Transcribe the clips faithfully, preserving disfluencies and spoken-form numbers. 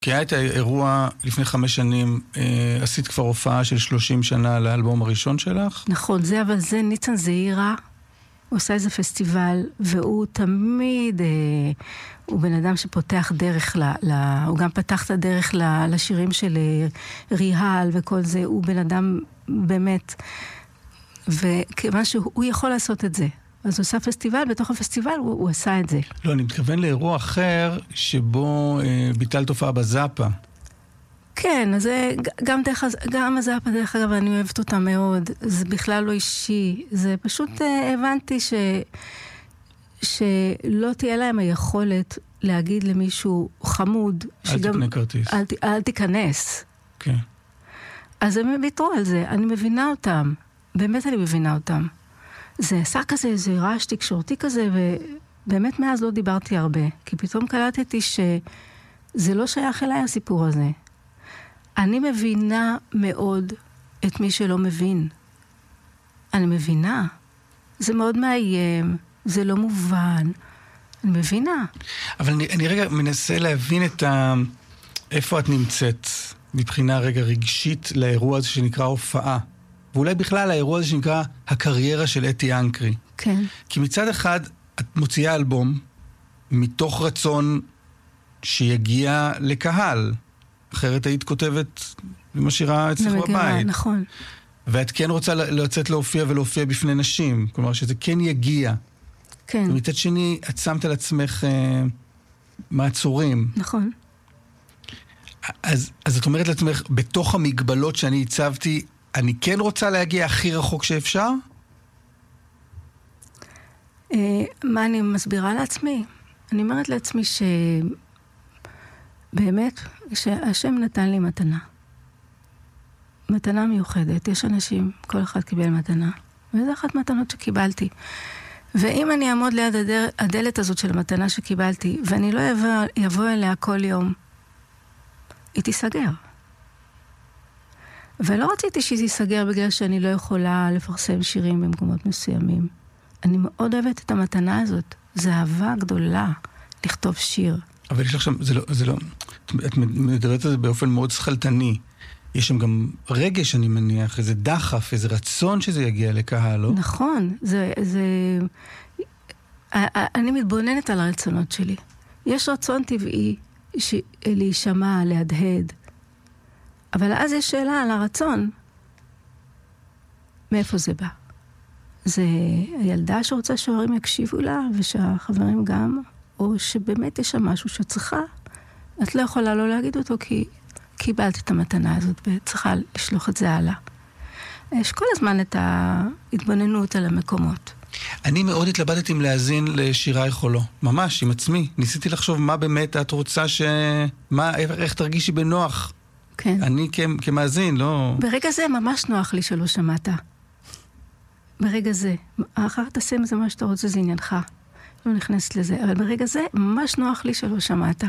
כי היה את האירוע לפני חמש שנים, אה, עשית כבר הופעה של שלושים שנה לאלבום הראשון שלך? נכון, זה אבל זה ניצן זעירה, הוא עושה איזה פסטיבל, והוא תמיד, אה, הוא בן אדם שפותח דרך, ל, ל, הוא גם פתח את הדרך ל, לשירים של אה, ריהל וכל זה, הוא בן אדם באמת, וכיוון שהוא יכול לעשות את זה. אז הוא עושה פסטיבל, בתוך הפסטיבל הוא, הוא עשה את זה. לא, אני מתכוון לאירוע אחר, שבו אה, ביטלת הופעה בזאפה. כן, אז זה, גם, דרך, גם הזאפה, דרך אגב, אני אוהבת אותה מאוד. זה בכלל לא אישי. זה פשוט אה, הבנתי ש, שלא תהיה להם היכולת להגיד למישהו חמוד. אל שגם, תקנה כרטיס. אל, אל תיכנס. כן. אז הם ויתרו על זה. אני מבינה אותם. באמת אני מבינה אותם. זה עשה כזה, זה רעש תקשורתי כזה, ובאמת מאז לא דיברתי הרבה. כי פתאום קלטתי שזה לא שייך אליי הסיפור הזה. אני מבינה מאוד את מי שלא מבין. אני מבינה. זה מאוד מאיים, זה לא מובן. אני מבינה. אבל אני, אני רגע מנסה להבין את ה... איפה את נמצאת מבחינה רגע רגשית לאירוע הזה שנקרא הופעה. ואולי בכלל האירוע הזה שנקרא הקריירה של אתי אנקרי. כן. כי מצד אחד את מוציאה אלבום מתוך רצון שיגיע לקהל. אחרת היית כותבת ומשאירה אצלך בבית. נכון. ואת כן רוצה לצאת להופיע ולהופיע בפני נשים. כלומר שזה כן יגיע. כן. ומצד שני את שמת על עצמך אה, מעצורים. נכון. אז, אז את אומרת לעצמך, בתוך המגבלות שאני הצבתי, אני כן רוצה להגיע הכי רחוק שאפשר? אה, מה אני מסבירה לעצמי? אני אומרת לעצמי ש... באמת, שהשם נתן לי מתנה. מתנה מיוחדת. יש אנשים, כל אחד קיבל מתנה. וזו אחת מתנות שקיבלתי. ואם אני אעמוד ליד הדל, הדלת הזאת של המתנה שקיבלתי, ואני לא יבוא, יבוא אליה כל יום, היא תיסגר. ולא רציתי שהיא תיסגר בגלל שאני לא יכולה לפרסם שירים במקומות מסוימים. אני מאוד אוהבת את המתנה הזאת. זו אהבה גדולה לכתוב שיר. אבל יש לך שם, זה לא, זה לא, את מדברת את זה באופן מאוד שכלתני. יש שם גם רגש, אני מניח, איזה דחף, איזה רצון שזה יגיע לקהל, לא? נכון, זה, זה... אני מתבוננת על הרצונות שלי. יש רצון טבעי ש... להישמע, להדהד. אבל אז יש שאלה על הרצון. מאיפה זה בא? זה הילדה שרוצה שההורים יקשיבו לה, ושהחברים גם, או שבאמת יש שם משהו שצריכה. את לא יכולה לא להגיד אותו, כי קיבלת את המתנה הזאת, וצריכה לשלוח את זה הלאה. יש כל הזמן את ההתבוננות על המקומות. אני מאוד התלבטתי אם להאזין לשירייך או לא. ממש, עם עצמי. ניסיתי לחשוב מה באמת את רוצה ש... מה, איך תרגישי בנוח. כן. אני כ... כמאזין, לא... ברגע זה ממש נוח לי שלא שמעת. ברגע זה. אחר תעשה עם זה מה שאתה רוצה, זה עניינך. לא נכנסת לזה. אבל ברגע זה ממש נוח לי שלא שמעת.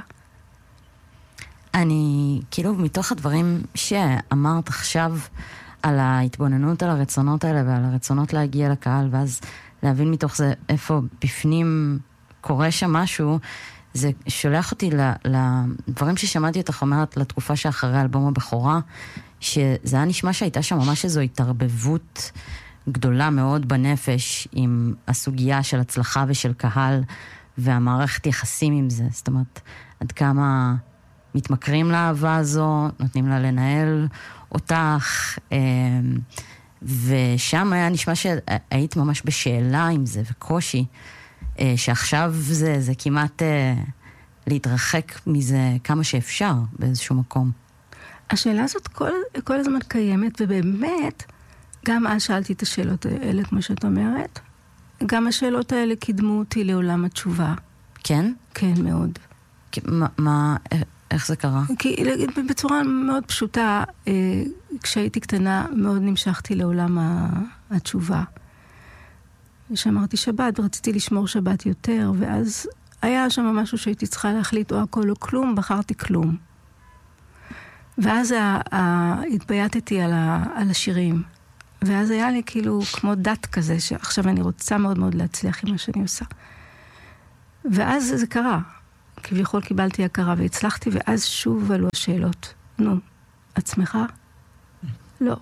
אני, כאילו, מתוך הדברים שאמרת עכשיו על ההתבוננות על הרצונות האלה ועל הרצונות להגיע לקהל, ואז להבין מתוך זה איפה בפנים קורה שם משהו, זה שולח אותי לדברים ששמעתי אותך אומרת לתקופה שאחרי אלבום הבכורה, שזה היה נשמע שהייתה שם ממש איזו התערבבות גדולה מאוד בנפש עם הסוגיה של הצלחה ושל קהל והמערכת יחסים עם זה. זאת אומרת, עד כמה מתמכרים לאהבה הזו, נותנים לה לנהל אותך, ושם היה נשמע שהיית ממש בשאלה עם זה וקושי, שעכשיו זה, זה כמעט להתרחק מזה כמה שאפשר באיזשהו מקום. השאלה הזאת כל, כל הזמן קיימת, ובאמת, גם אז שאלתי את השאלות האלה, כמו שאת אומרת, גם השאלות האלה קידמו אותי לעולם התשובה. כן? כן, מאוד. מה, מה, איך זה קרה? כי בצורה מאוד פשוטה, כשהייתי קטנה, מאוד נמשכתי לעולם התשובה. ושאמרתי שבת, ורציתי לשמור שבת יותר, ואז היה שם משהו שהייתי צריכה להחליט, או הכל או כלום, בחרתי כלום. ואז התבייתתי על, ה, על השירים. ואז היה לי כאילו כמו דת כזה, שעכשיו אני רוצה מאוד מאוד להצליח עם מה שאני עושה. ואז זה קרה. כביכול קיבלתי הכרה והצלחתי, ואז שוב עלו השאלות. נו, עצמך? לא.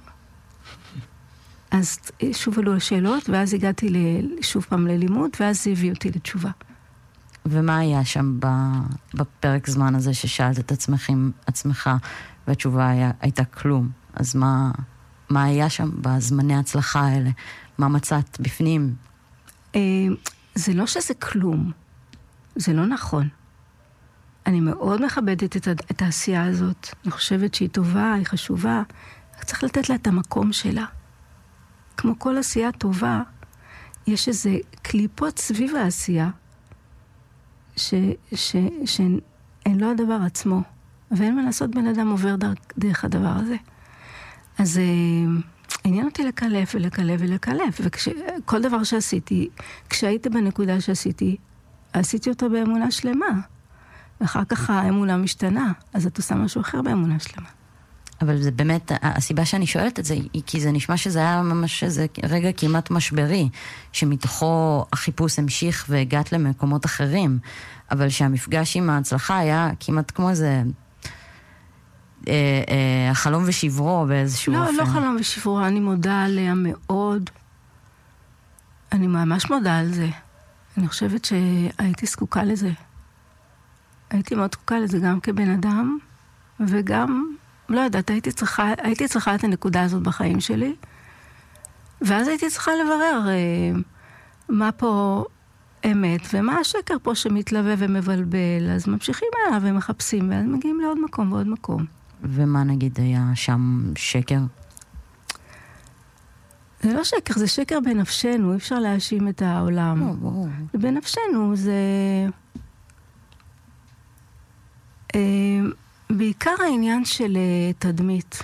אז שוב עלו השאלות, ואז הגעתי שוב פעם ללימוד, ואז זה הביא אותי לתשובה. ומה היה שם בפרק זמן הזה ששאלת את עצמך עם עצמך, והתשובה היה, הייתה כלום? אז מה, מה היה שם בזמני ההצלחה האלה? מה מצאת בפנים? זה לא שזה כלום. זה לא נכון. אני מאוד מכבדת את, את העשייה הזאת. אני חושבת שהיא טובה, היא חשובה. צריך לתת לה את המקום שלה. כמו כל עשייה טובה, יש איזה קליפות סביב העשייה, ש, ש, שהן לא הדבר עצמו. ואין מה לעשות, בן אדם עובר דרך, דרך הדבר הזה. אז אה, עניין אותי לקלף ולקלף ולקלף. וכל דבר שעשיתי, כשהייתי בנקודה שעשיתי, עשיתי אותו באמונה שלמה. ואחר כך האמונה משתנה, אז את עושה משהו אחר באמונה שלמה. אבל זה באמת, הסיבה שאני שואלת את זה, היא כי זה נשמע שזה היה ממש איזה רגע כמעט משברי, שמתוכו החיפוש המשיך והגעת למקומות אחרים, אבל שהמפגש עם ההצלחה היה כמעט כמו איזה אה, אה, החלום ושברו באיזשהו לא, אופן. לא חלום ושברו, אני מודה עליה מאוד. אני ממש מודה על זה. אני חושבת שהייתי זקוקה לזה. הייתי מאוד זקוקה לזה גם כבן אדם, וגם, לא יודעת, הייתי צריכה, הייתי צריכה את הנקודה הזאת בחיים שלי, ואז הייתי צריכה לברר אה, מה פה אמת, ומה השקר פה שמתלווה ומבלבל, אז ממשיכים עליו ומחפשים, ואז מגיעים לעוד מקום ועוד מקום. ומה נגיד היה שם שקר? זה לא שקר, זה שקר בנפשנו, אי אפשר להאשים את העולם. לא, ברור. בנפשנו זה... בעיקר העניין של תדמית.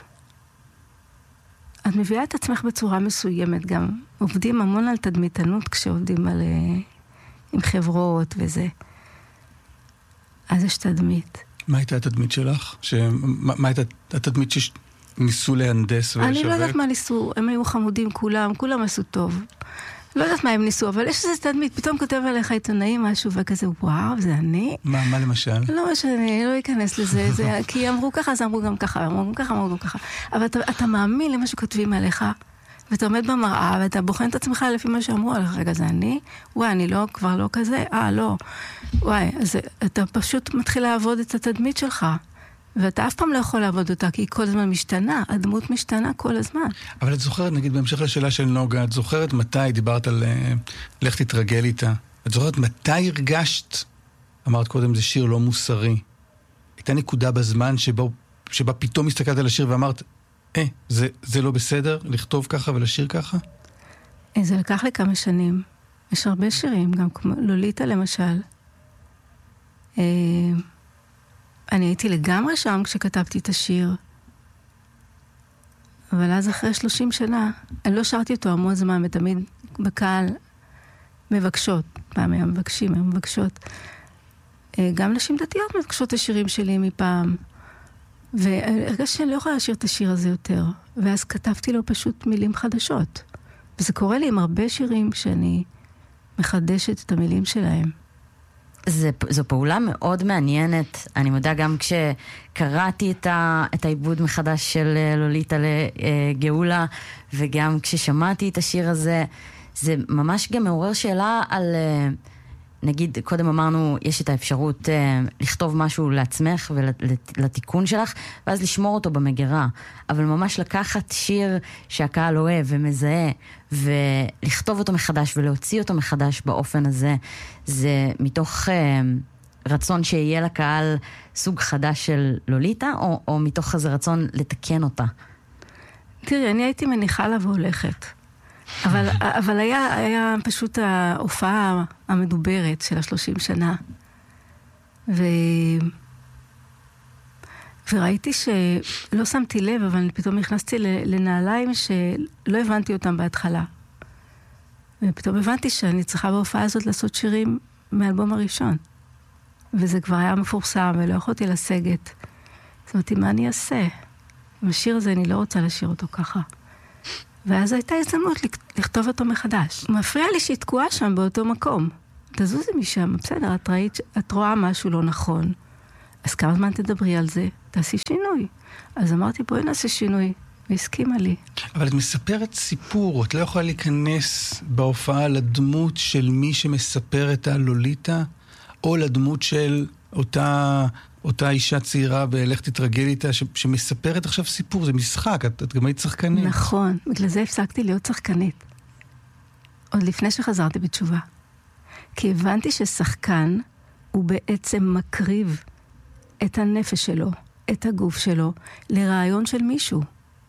את מביאה את עצמך בצורה מסוימת, גם עובדים המון על תדמיתנות כשעובדים על, עם חברות וזה. אז יש תדמית. מה הייתה התדמית שלך? שמה, מה הייתה התדמית שניסו להנדס ולשווק? אני לא יודעת מה ניסו, הם היו חמודים כולם, כולם עשו טוב. לא יודעת מה הם ניסו, אבל יש איזה תדמית, פתאום כותב עליך עיתונאי משהו וכזה, וואו, זה אני? מה, מה למשל? לא משנה, אני לא אכנס לזה, זה, כי אמרו ככה, אז אמרו גם ככה, אמרו גם ככה, אמרו גם ככה. אבל אתה, אתה מאמין למה שכותבים עליך, ואתה עומד במראה, ואתה בוחן את עצמך לפי מה שאמרו עליך, רגע, זה אני? וואי, אני לא, כבר לא כזה? אה, לא. וואי, אז אתה פשוט מתחיל לעבוד את התדמית שלך. ואתה אף פעם לא יכול לעבוד אותה, כי היא כל הזמן משתנה, הדמות משתנה כל הזמן. אבל את זוכרת, נגיד, בהמשך לשאלה של נוגה, את זוכרת מתי דיברת על לך תתרגל איתה? את זוכרת מתי הרגשת, אמרת קודם, זה שיר לא מוסרי. הייתה נקודה בזמן שבה, שבה פתאום הסתכלת על השיר ואמרת, אה, זה, זה לא בסדר לכתוב ככה ולשיר ככה? זה לקח לי כמה שנים. יש הרבה שירים, גם כמו לוליטה למשל. אה... אני הייתי לגמרי שם כשכתבתי את השיר. אבל אז אחרי שלושים שנה, אני לא שרתי אותו המון זמן, ותמיד בקהל מבקשות. פעם היה מבקשים, היה מבקשות. גם נשים דתיות מבקשות את השירים שלי מפעם. והרגשתי שאני לא יכולה לשיר את השיר הזה יותר. ואז כתבתי לו פשוט מילים חדשות. וזה קורה לי עם הרבה שירים שאני מחדשת את המילים שלהם. זה, זו פעולה מאוד מעניינת. אני מודה גם כשקראתי את, ה, את העיבוד מחדש של לוליטה לגאולה, וגם כששמעתי את השיר הזה, זה ממש גם מעורר שאלה על, נגיד, קודם אמרנו, יש את האפשרות לכתוב משהו לעצמך ולתיקון שלך, ואז לשמור אותו במגירה. אבל ממש לקחת שיר שהקהל אוהב ומזהה, ולכתוב אותו מחדש ולהוציא אותו מחדש באופן הזה, זה מתוך רצון שיהיה לקהל סוג חדש של לוליטה, או, או מתוך איזה רצון לתקן אותה? תראי, אני הייתי מניחה לה והולכת. אבל, אבל היה, היה פשוט ההופעה המדוברת של השלושים שנה. ו... וראיתי שלא שמתי לב, אבל פתאום נכנסתי לנעליים שלא הבנתי אותם בהתחלה. ופתאום הבנתי שאני צריכה בהופעה הזאת לעשות שירים מהאלבום הראשון. וזה כבר היה מפורסם, ולא יכולתי לסגת. אז אמרתי, מה אני אעשה? עם השיר הזה אני לא רוצה לשיר אותו ככה. ואז הייתה הזדמנות לכתוב אותו מחדש. מפריע לי שהיא תקועה שם באותו מקום. תזוזי משם, בסדר, את ראית, את רואה משהו לא נכון. אז כמה זמן תדברי על זה? תעשי שינוי. אז אמרתי, בואי נעשה שינוי. והסכימה לי. אבל את מספרת סיפור, את לא יכולה להיכנס בהופעה לדמות של מי שמספר את הלוליטה, או לדמות של אותה, אותה אישה צעירה בלך תתרגל איתה, ש, שמספרת עכשיו סיפור, זה משחק, את, את גם היית שחקנית. נכון, בגלל זה הפסקתי להיות שחקנית. עוד לפני שחזרתי בתשובה. כי הבנתי ששחקן הוא בעצם מקריב את הנפש שלו, את הגוף שלו, לרעיון של מישהו.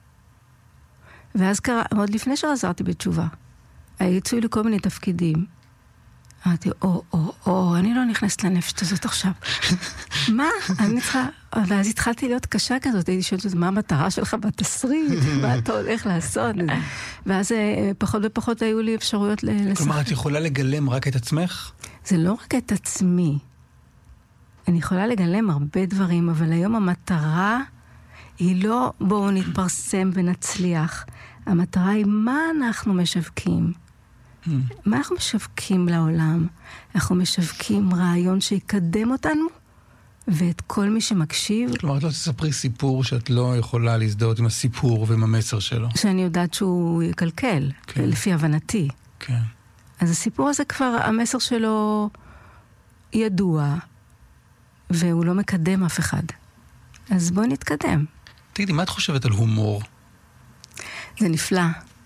ואז קרה, עוד לפני שחזרתי בתשובה, היצאו לי כל מיני תפקידים. אמרתי, או, או, או, אני לא נכנסת לנפש הזאת עכשיו. מה? אני צריכה... ואז התחלתי להיות קשה כזאת, הייתי שואלת, מה המטרה שלך בתסריט? מה אתה הולך לעשות? ואז פחות ופחות היו לי אפשרויות לשחק. כלומר, את יכולה לגלם רק את עצמך? זה לא רק את עצמי. אני יכולה לגלם הרבה דברים, אבל היום המטרה היא לא בואו נתפרסם ונצליח. המטרה היא מה אנחנו משווקים. Hmm. מה אנחנו משווקים לעולם? אנחנו משווקים רעיון שיקדם אותנו, ואת כל מי שמקשיב. כלומר, את לא תספרי סיפור שאת לא יכולה להזדהות עם הסיפור ועם המסר שלו. שאני יודעת שהוא יקלקל, כן. לפי הבנתי. כן. אז הסיפור הזה כבר, המסר שלו ידוע, והוא לא מקדם אף אחד. אז בואי נתקדם. תגידי, מה את חושבת על הומור? זה נפלא.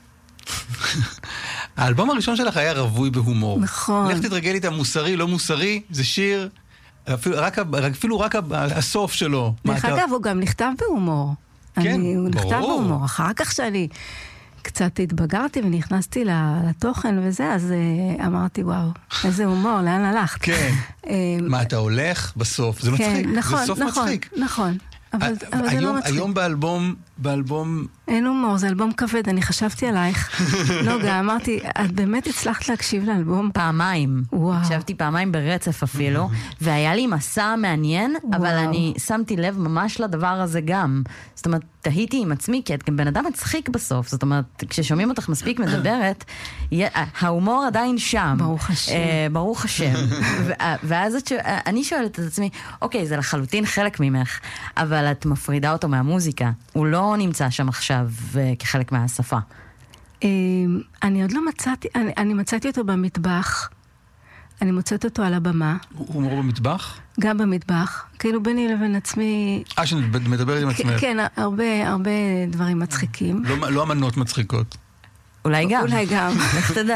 האלבום הראשון שלך היה רווי בהומור. נכון. לך תתרגל איתה מוסרי, לא מוסרי, זה שיר, אפילו רק, אפילו רק הסוף שלו. דרך אגב, הוא גם נכתב בהומור. כן, אני, הוא ברור. נכתב בהומור. אחר כך שאני קצת התבגרתי ונכנסתי לתוכן וזה, אז אמרתי, וואו, איזה הומור, לאן הלכת? כן. מה, אתה הולך בסוף? זה מצחיק. כן, נכון, זה סוף נכון, מצחיק. נכון. אבל, אבל זה לא מצחיק. היום באלבום, באלבום... אין הומור, זה אלבום כבד, אני חשבתי עלייך. לא, גם אמרתי, את באמת הצלחת להקשיב לאלבום? פעמיים. וואו. הקשבתי פעמיים ברצף אפילו, והיה לי מסע מעניין, אבל אני שמתי לב ממש לדבר הזה גם. זאת אומרת, תהיתי עם עצמי, כי את גם בן אדם מצחיק בסוף. זאת אומרת, כששומעים אותך מספיק מדברת, ההומור עדיין שם. ברוך השם. ברוך השם. ואז אני שואלת את עצמי, אוקיי, זה לחלוטין חלק ממך, אבל את מפרידה אותו מהמוזיקה. הוא לא נמצא שם עכשיו כחלק מהשפה. אני עוד לא מצאתי, אני, אני מצאתי אותו במטבח. אני מוצאת אותו על הבמה. הוא מרוב במטבח? גם במטבח. כאילו ביני לבין עצמי... אה, שמדברת עם עצמך. כן, הרבה, הרבה דברים מצחיקים. לא, לא אמנות מצחיקות. אולי גם. אולי גם. איך תדע.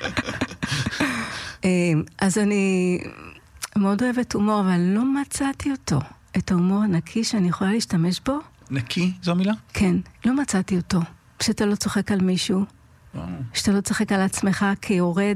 אז אני מאוד אוהבת הומור, אבל לא מצאתי אותו. את ההומור הנקי שאני יכולה להשתמש בו. נקי? זו המילה? כן, לא מצאתי אותו. שאתה לא צוחק על מישהו. שאתה לא צוחק על עצמך כיורד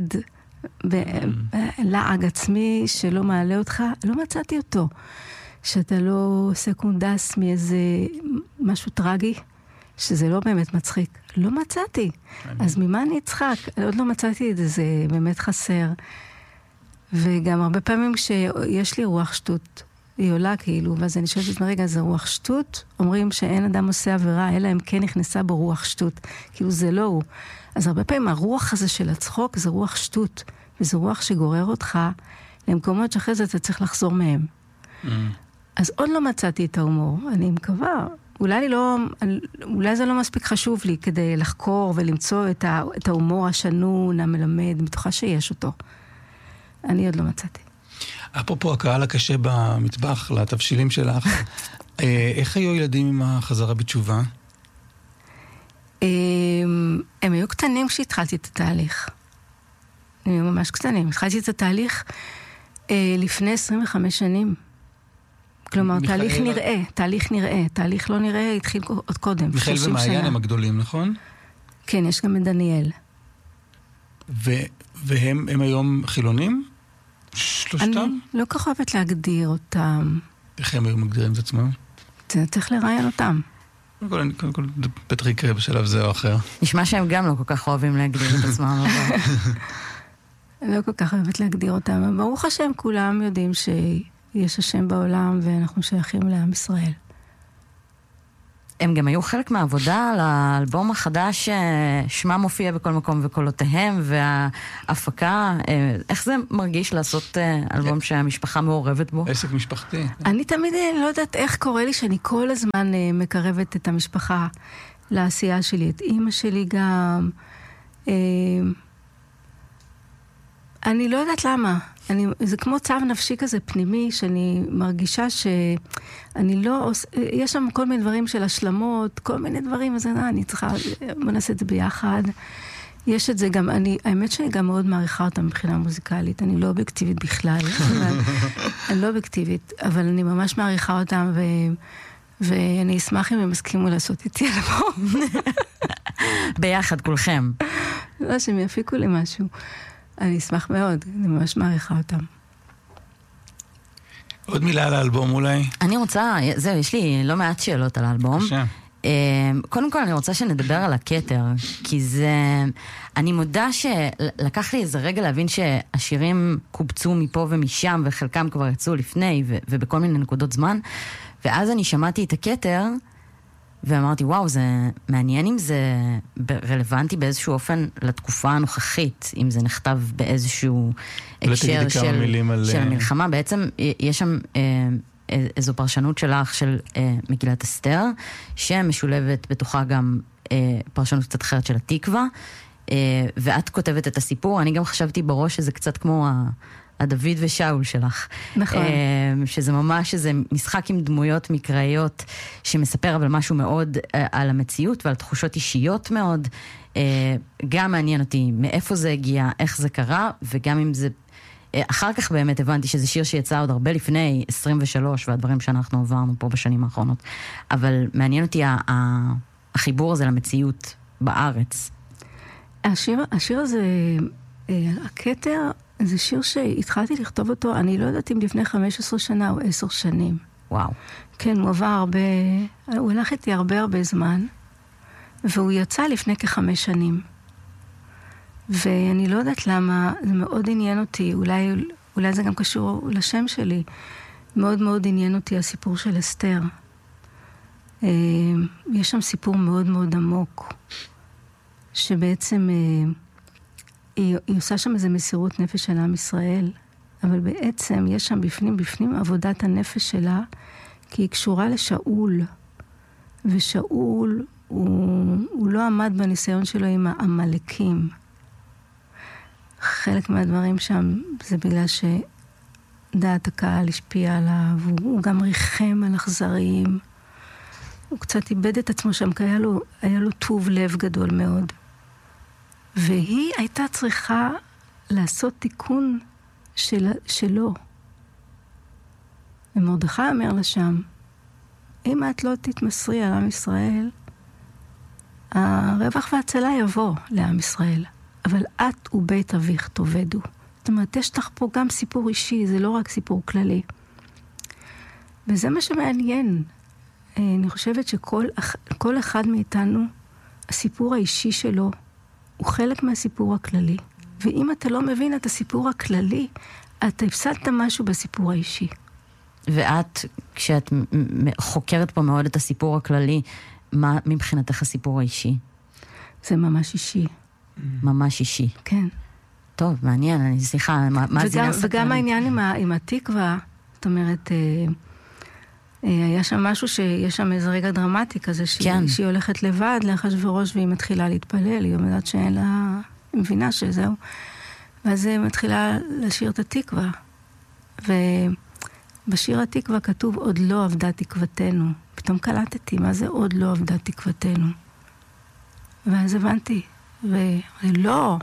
בלעג עצמי שלא מעלה אותך. לא מצאתי אותו. שאתה לא עושה קונדס מאיזה משהו טרגי, שזה לא באמת מצחיק. לא מצאתי. אז ממה אני אצחק? עוד לא מצאתי את זה, זה באמת חסר. וגם הרבה פעמים כשיש לי רוח שטות, היא עולה כאילו, ואז אני שואלת, רגע, זה רוח שטות? אומרים שאין אדם עושה עבירה, אלא אם כן נכנסה בו רוח שטות. כאילו זה לא הוא. אז הרבה פעמים הרוח הזה של הצחוק זה רוח שטות, וזה רוח שגורר אותך למקומות שאחרי זה אתה צריך לחזור מהם. Mm. אז עוד לא מצאתי את ההומור. אני מקווה, אולי, אני לא, אולי זה לא מספיק חשוב לי כדי לחקור ולמצוא את, ה, את ההומור השנון, המלמד, מתוכה שיש אותו. אני עוד לא מצאתי. אפרופו הקהל הקשה במטבח, לתבשילים שלך, איך היו ילדים עם החזרה בתשובה? הם היו קטנים כשהתחלתי את התהליך. הם היו ממש קטנים. התחלתי את התהליך לפני עשרים וחמש שנים. כלומר, תהליך נראה, תהליך נראה, תהליך לא נראה, התחיל עוד קודם, מיכאל ומעיין הם הגדולים, נכון? כן, יש גם את דניאל. והם היום חילונים? שלושתם? אני לא כך אוהבת להגדיר אותם. איך הם היו מגדירים את עצמם? זה צריך לראיין אותם. קודם כל, קודם כל, בטח יקרה בשלב זה או אחר. נשמע שהם גם לא כל כך אוהבים להגדיר את עצמם. לא כל כך אוהבת להגדיר אותם. ברוך השם, כולם יודעים שיש השם בעולם ואנחנו שייכים לעם ישראל. הם גם היו חלק מהעבודה על האלבום החדש, שמה מופיע בכל מקום וקולותיהם, וההפקה, איך זה מרגיש לעשות אלבום שהמשפחה מעורבת בו? עסק משפחתי. אני תמיד לא יודעת איך קורה לי שאני כל הזמן מקרבת את המשפחה לעשייה שלי, את אימא שלי גם. אני לא יודעת למה. אני, זה כמו צו נפשי כזה פנימי, שאני מרגישה שאני לא, יש שם כל מיני דברים של השלמות, כל מיני דברים, אז אני, אני צריכה, בוא נעשה את זה ביחד. יש את זה גם, אני, האמת שאני גם מאוד מעריכה אותה מבחינה מוזיקלית, אני לא אובייקטיבית בכלל, אבל, אני לא אובייקטיבית, אבל אני ממש מעריכה אותם, ו, ואני אשמח אם הם הסכימו לעשות איתי אלבום. ביחד, כולכם. לא, שהם יפיקו לי משהו. אני אשמח מאוד, אני ממש מעריכה אותם. עוד מילה על האלבום אולי? אני רוצה, זהו, יש לי לא מעט שאלות על האלבום. בבקשה. קודם כל אני רוצה שנדבר על הכתר, כי זה, אני מודה שלקח לי איזה רגע להבין שהשירים קובצו מפה ומשם, וחלקם כבר יצאו לפני, ו- ובכל מיני נקודות זמן, ואז אני שמעתי את הכתר, ואמרתי, וואו, זה מעניין אם זה רלוונטי באיזשהו אופן לתקופה הנוכחית, אם זה נכתב באיזשהו הקשר של, על... של המלחמה. בעצם יש שם אה, איזו פרשנות שלך של אה, מגילת אסתר, שמשולבת בתוכה גם אה, פרשנות קצת אחרת של התקווה, אה, ואת כותבת את הסיפור. אני גם חשבתי בראש שזה קצת כמו ה... הדוד ושאול שלך. נכון. שזה ממש איזה משחק עם דמויות מקראיות, שמספר אבל משהו מאוד על המציאות ועל תחושות אישיות מאוד. גם מעניין אותי מאיפה זה הגיע, איך זה קרה, וגם אם זה... אחר כך באמת הבנתי שזה שיר שיצא עוד הרבה לפני עשרים ושלוש, והדברים שאנחנו עברנו פה בשנים האחרונות. אבל מעניין אותי החיבור הזה למציאות בארץ. השיר, השיר הזה, הכתר, זה שיר שהתחלתי לכתוב אותו, אני לא יודעת אם לפני חמש עשרה שנה או עשר שנים. וואו. כן, הוא עבר הרבה, הוא הלך איתי הרבה הרבה זמן, והוא יצא לפני כחמש שנים. ואני לא יודעת למה, זה מאוד עניין אותי, אולי, אולי זה גם קשור לשם שלי, מאוד מאוד עניין אותי הסיפור של אסתר. יש שם סיפור מאוד מאוד עמוק, שבעצם... היא, היא עושה שם איזה מסירות נפש של עם ישראל, אבל בעצם יש שם בפנים, בפנים עבודת הנפש שלה, כי היא קשורה לשאול, ושאול הוא, הוא לא עמד בניסיון שלו עם העמלקים. חלק מהדברים שם זה בגלל שדעת הקהל השפיעה עליו, הוא, הוא גם ריחם על אכזריים, הוא קצת איבד את עצמו שם, כי היה לו, היה לו טוב לב גדול מאוד. והיא הייתה צריכה לעשות תיקון של, שלו. ומרדכי אומר לה שם, אם את לא תתמסרי על עם ישראל, הרווח והצלה יבוא לעם ישראל. אבל את ובית אביך תאבדו. זאת אומרת, יש לך פה גם סיפור אישי, זה לא רק סיפור כללי. וזה מה שמעניין. אני חושבת שכל כל אחד מאיתנו, הסיפור האישי שלו, הוא חלק מהסיפור הכללי. ואם אתה לא מבין את הסיפור הכללי, אתה הפסדת משהו בסיפור האישי. ואת, כשאת חוקרת פה מאוד את הסיפור הכללי, מה מבחינתך הסיפור האישי? זה ממש אישי. ממש אישי. כן. טוב, מעניין, אני סליחה, מה, מה זה נסקרן? וגם העניין עם, ה, עם התקווה, זאת אומרת, אה, אה, היה שם משהו שיש שם איזה רגע דרמטי כזה, שהיא, כן. שהיא הולכת לבד לאחשוורוש והיא מתחילה להתפלל, היא אומרת שאין לה, היא מבינה שזהו. ואז היא מתחילה לשיר את התקווה. ובשיר התקווה כתוב, עוד לא עבדה תקוותנו. פתאום קלטתי, מה זה עוד לא עבדה תקוותנו? ואז הבנתי, ולא,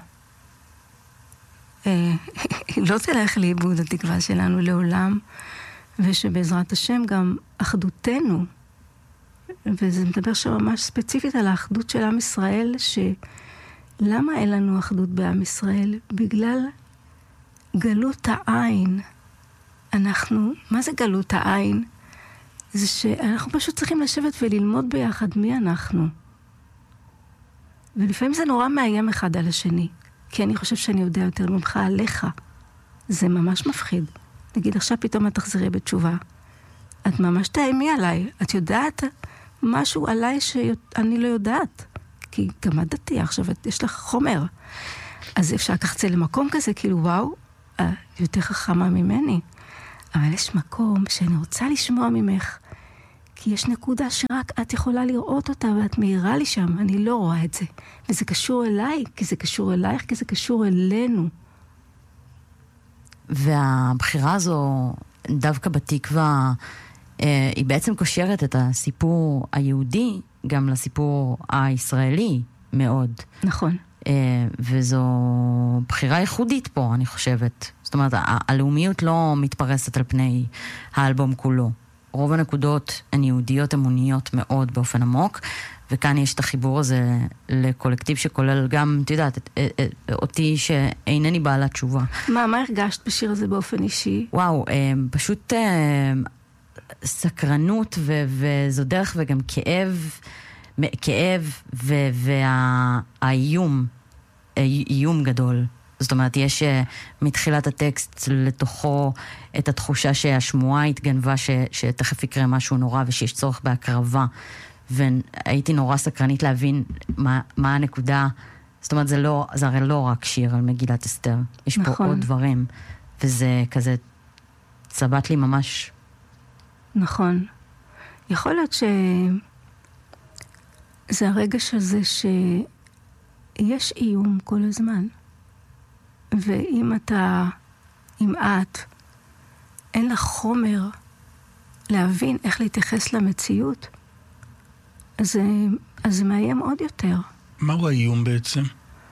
היא לא תלך לאיבוד התקווה שלנו לעולם, ושבעזרת השם גם אחדותנו, וזה מדבר שם ממש ספציפית על האחדות של עם ישראל, שלמה אין לנו אחדות בעם ישראל? בגלל גלות העין. אנחנו, מה זה גלות העין? זה שאנחנו פשוט צריכים לשבת וללמוד ביחד מי אנחנו. ולפעמים זה נורא מאיים אחד על השני, כי אני חושב שאני יודע יותר ממך עליך. זה ממש מפחיד. נגיד, עכשיו פתאום את תחזרי בתשובה. את ממש תאיימי עליי. את יודעת משהו עליי שאני לא יודעת. כי גם עדתי, עכשיו יש לך חומר. אז אפשר לקחת זה למקום כזה, כאילו וואו, יותר חכמה ממני. אבל יש מקום שאני רוצה לשמוע ממך, כי יש נקודה שרק את יכולה לראות אותה, ואת מהירה לי שם, אני לא רואה את זה. וזה קשור אליי, כי זה קשור אלייך, כי זה קשור אלינו. והבחירה הזו, דווקא בתקווה, היא בעצם קושרת את הסיפור היהודי, גם לסיפור הישראלי מאוד. נכון. וזו בחירה ייחודית פה, אני חושבת. זאת אומרת, הלאומיות לא מתפרסת על פני האלבום כולו. רוב הנקודות הן יהודיות אמוניות מאוד באופן עמוק, וכאן יש את החיבור הזה לקולקטיב שכולל גם, את יודעת, אותי שאינני בעלת תשובה. מה, מה הרגשת בשיר הזה באופן אישי? וואו, פשוט סקרנות וזו דרך וגם כאב, כאב והאיום, איום גדול. זאת אומרת, יש מתחילת הטקסט לתוכו את התחושה שהשמועה התגנבה, ש, שתכף יקרה משהו נורא ושיש צורך בהקרבה. והייתי נורא סקרנית להבין מה, מה הנקודה. זאת אומרת, זה, לא, זה הרי לא רק שיר על מגילת אסתר. יש נכון. פה עוד דברים. וזה כזה צבט לי ממש. נכון. יכול להיות שזה הרגש הזה שיש איום כל הזמן. ואם אתה, אם את, אין לך חומר להבין איך להתייחס למציאות, אז, אז זה מאיים עוד יותר. מהו האיום בעצם?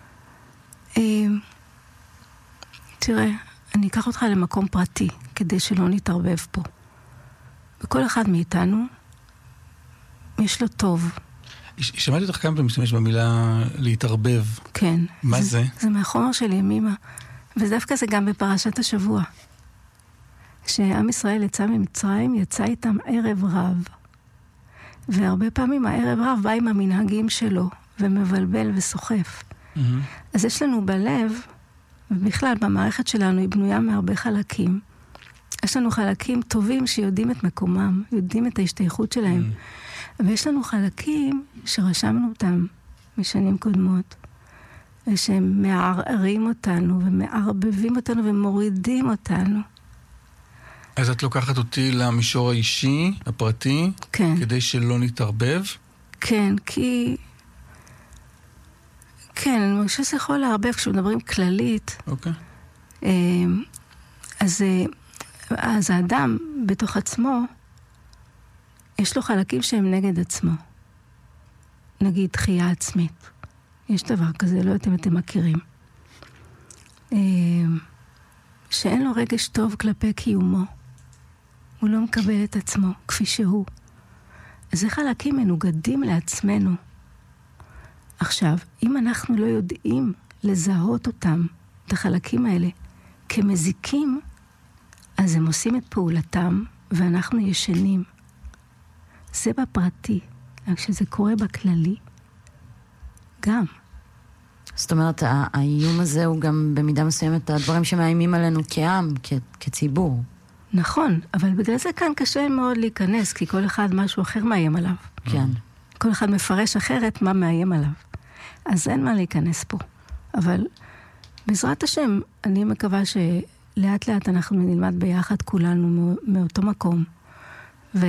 תראה, אני אקח אותך למקום פרטי, כדי שלא נתערבב פה. וכל אחד מאיתנו, יש לו טוב. שמעתי אותך כמה פעמים משתמש במילה להתערבב. כן. מה זה? זה, זה מהחומר של ימימה. ודווקא זה גם בפרשת השבוע. שעם ישראל יצא ממצרים, יצא איתם ערב רב. והרבה פעמים הערב רב בא עם המנהגים שלו, ומבלבל וסוחף. Mm-hmm. אז יש לנו בלב, ובכלל במערכת שלנו היא בנויה מהרבה חלקים. יש לנו חלקים טובים שיודעים את מקומם, יודעים את ההשתייכות שלהם. Mm-hmm. ויש לנו חלקים שרשמנו אותם משנים קודמות, ושהם מערערים אותנו, ומערבבים אותנו, ומורידים אותנו. אז את לוקחת אותי למישור האישי, הפרטי, כן. כדי שלא נתערבב? כן, כי... כן, אני מרגישה שזה יכול להרבב כשמדברים כללית. אוקיי. אז, אז האדם בתוך עצמו, יש לו חלקים שהם נגד עצמו. נגיד דחייה עצמית. יש דבר כזה, לא יודעת אם אתם מכירים. שאין לו רגש טוב כלפי קיומו. הוא לא מקבל את עצמו כפי שהוא. אז זה חלקים מנוגדים לעצמנו. עכשיו, אם אנחנו לא יודעים לזהות אותם, את החלקים האלה, כמזיקים, אז הם עושים את פעולתם, ואנחנו ישנים. זה בפרטי. כשזה קורה בכללי, גם. זאת אומרת, האיום הזה הוא גם במידה מסוימת הדברים שמאיימים עלינו כעם, כ- כציבור. נכון, אבל בגלל זה כאן קשה מאוד להיכנס, כי כל אחד משהו אחר מאיים עליו. כן. כל אחד מפרש אחרת מה מאיים עליו. אז אין מה להיכנס פה. אבל בעזרת השם, אני מקווה שלאט לאט אנחנו נלמד ביחד כולנו מאותו מקום. ו...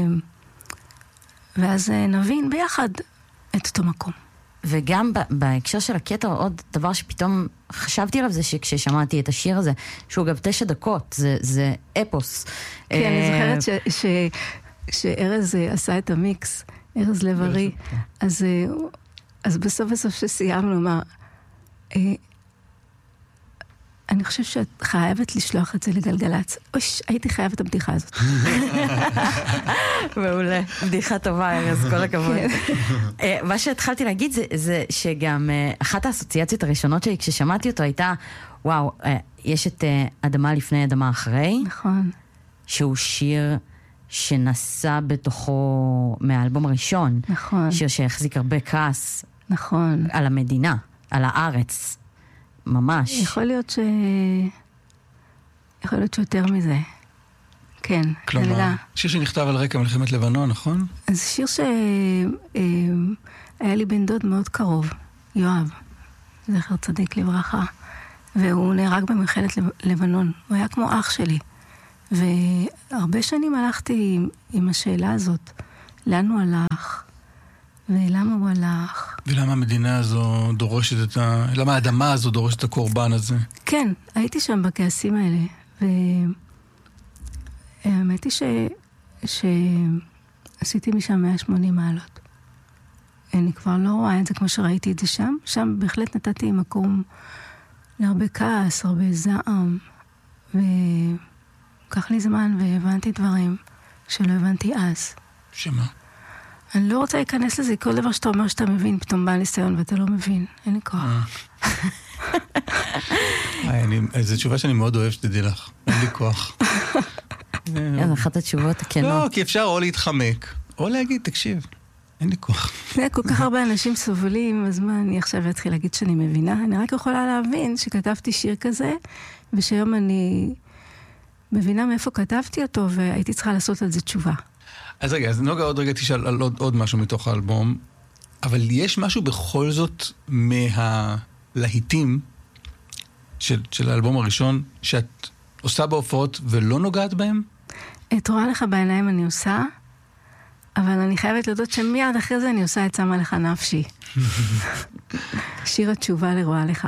ואז נבין ביחד את אותו מקום. וגם בהקשר של הקטע, עוד דבר שפתאום חשבתי עליו, זה שכששמעתי את השיר הזה, שהוא אגב תשע דקות, זה, זה אפוס. כן, אני זוכרת ש, ש, שארז עשה את המיקס, ארז לב-ארי, אז, אז בסוף בסוף שסיימנו, אמר, אני חושב שאת חייבת לשלוח את זה לגלגלץ. אוש, הייתי חייבת את הבדיחה הזאת. מעולה, בדיחה טובה, ארז, כל הכבוד. מה שהתחלתי להגיד זה שגם אחת האסוציאציות הראשונות שלי כששמעתי אותו הייתה, וואו, יש את אדמה לפני אדמה אחרי. נכון. שהוא שיר שנסע בתוכו מהאלבום הראשון. נכון. שיר שהחזיק הרבה כעס. נכון. על המדינה, על הארץ. ממש. יכול להיות ש... יכול להיות שיותר מזה. כן. כלומר, שיר שנכתב על רקע מלחמת לבנון, נכון? אז שיר שהיה לי בן דוד מאוד קרוב, יואב, זכר צדיק לברכה, והוא נהרג במלחמת לבנון. הוא היה כמו אח שלי. והרבה שנים הלכתי עם, עם השאלה הזאת, לאן הוא הלך? ולמה הוא הלך? ולמה המדינה הזו דורשת את ה... למה האדמה הזו דורשת את הקורבן הזה? כן, הייתי שם בכעסים האלה, והאמת היא ש... שעשיתי משם מאה ושמונים מעלות. אני כבר לא רואה את זה כמו שראיתי את זה שם. שם בהחלט נתתי מקום להרבה כעס, הרבה זעם, ולקח לי זמן והבנתי דברים שלא הבנתי אז. שמה? אני לא רוצה להיכנס לזה, כל דבר שאתה אומר שאתה מבין, פתאום בא ניסיון ואתה לא מבין. אין לי כוח. זו תשובה שאני מאוד אוהב שתדעי לך. אין לי כוח. זה אחת התשובות הכנות. לא, כי אפשר או להתחמק, או להגיד, תקשיב, אין לי כוח. כל כך הרבה אנשים סובלים, אז מה אני עכשיו אתחיל להגיד שאני מבינה? אני רק יכולה להבין שכתבתי שיר כזה, ושהיום אני מבינה מאיפה כתבתי אותו, והייתי צריכה לעשות על זה תשובה. אז רגע, אז נוגה עוד רגע תשאל על עוד, עוד משהו מתוך האלבום, אבל יש משהו בכל זאת מהלהיטים של, של האלבום הראשון, שאת עושה בהופעות ולא נוגעת בהם? את רואה לך בעיניים אני עושה, אבל אני חייבת לדעת שמיד אחרי זה אני עושה את שמה לך נפשי. שיר התשובה לרואה לך.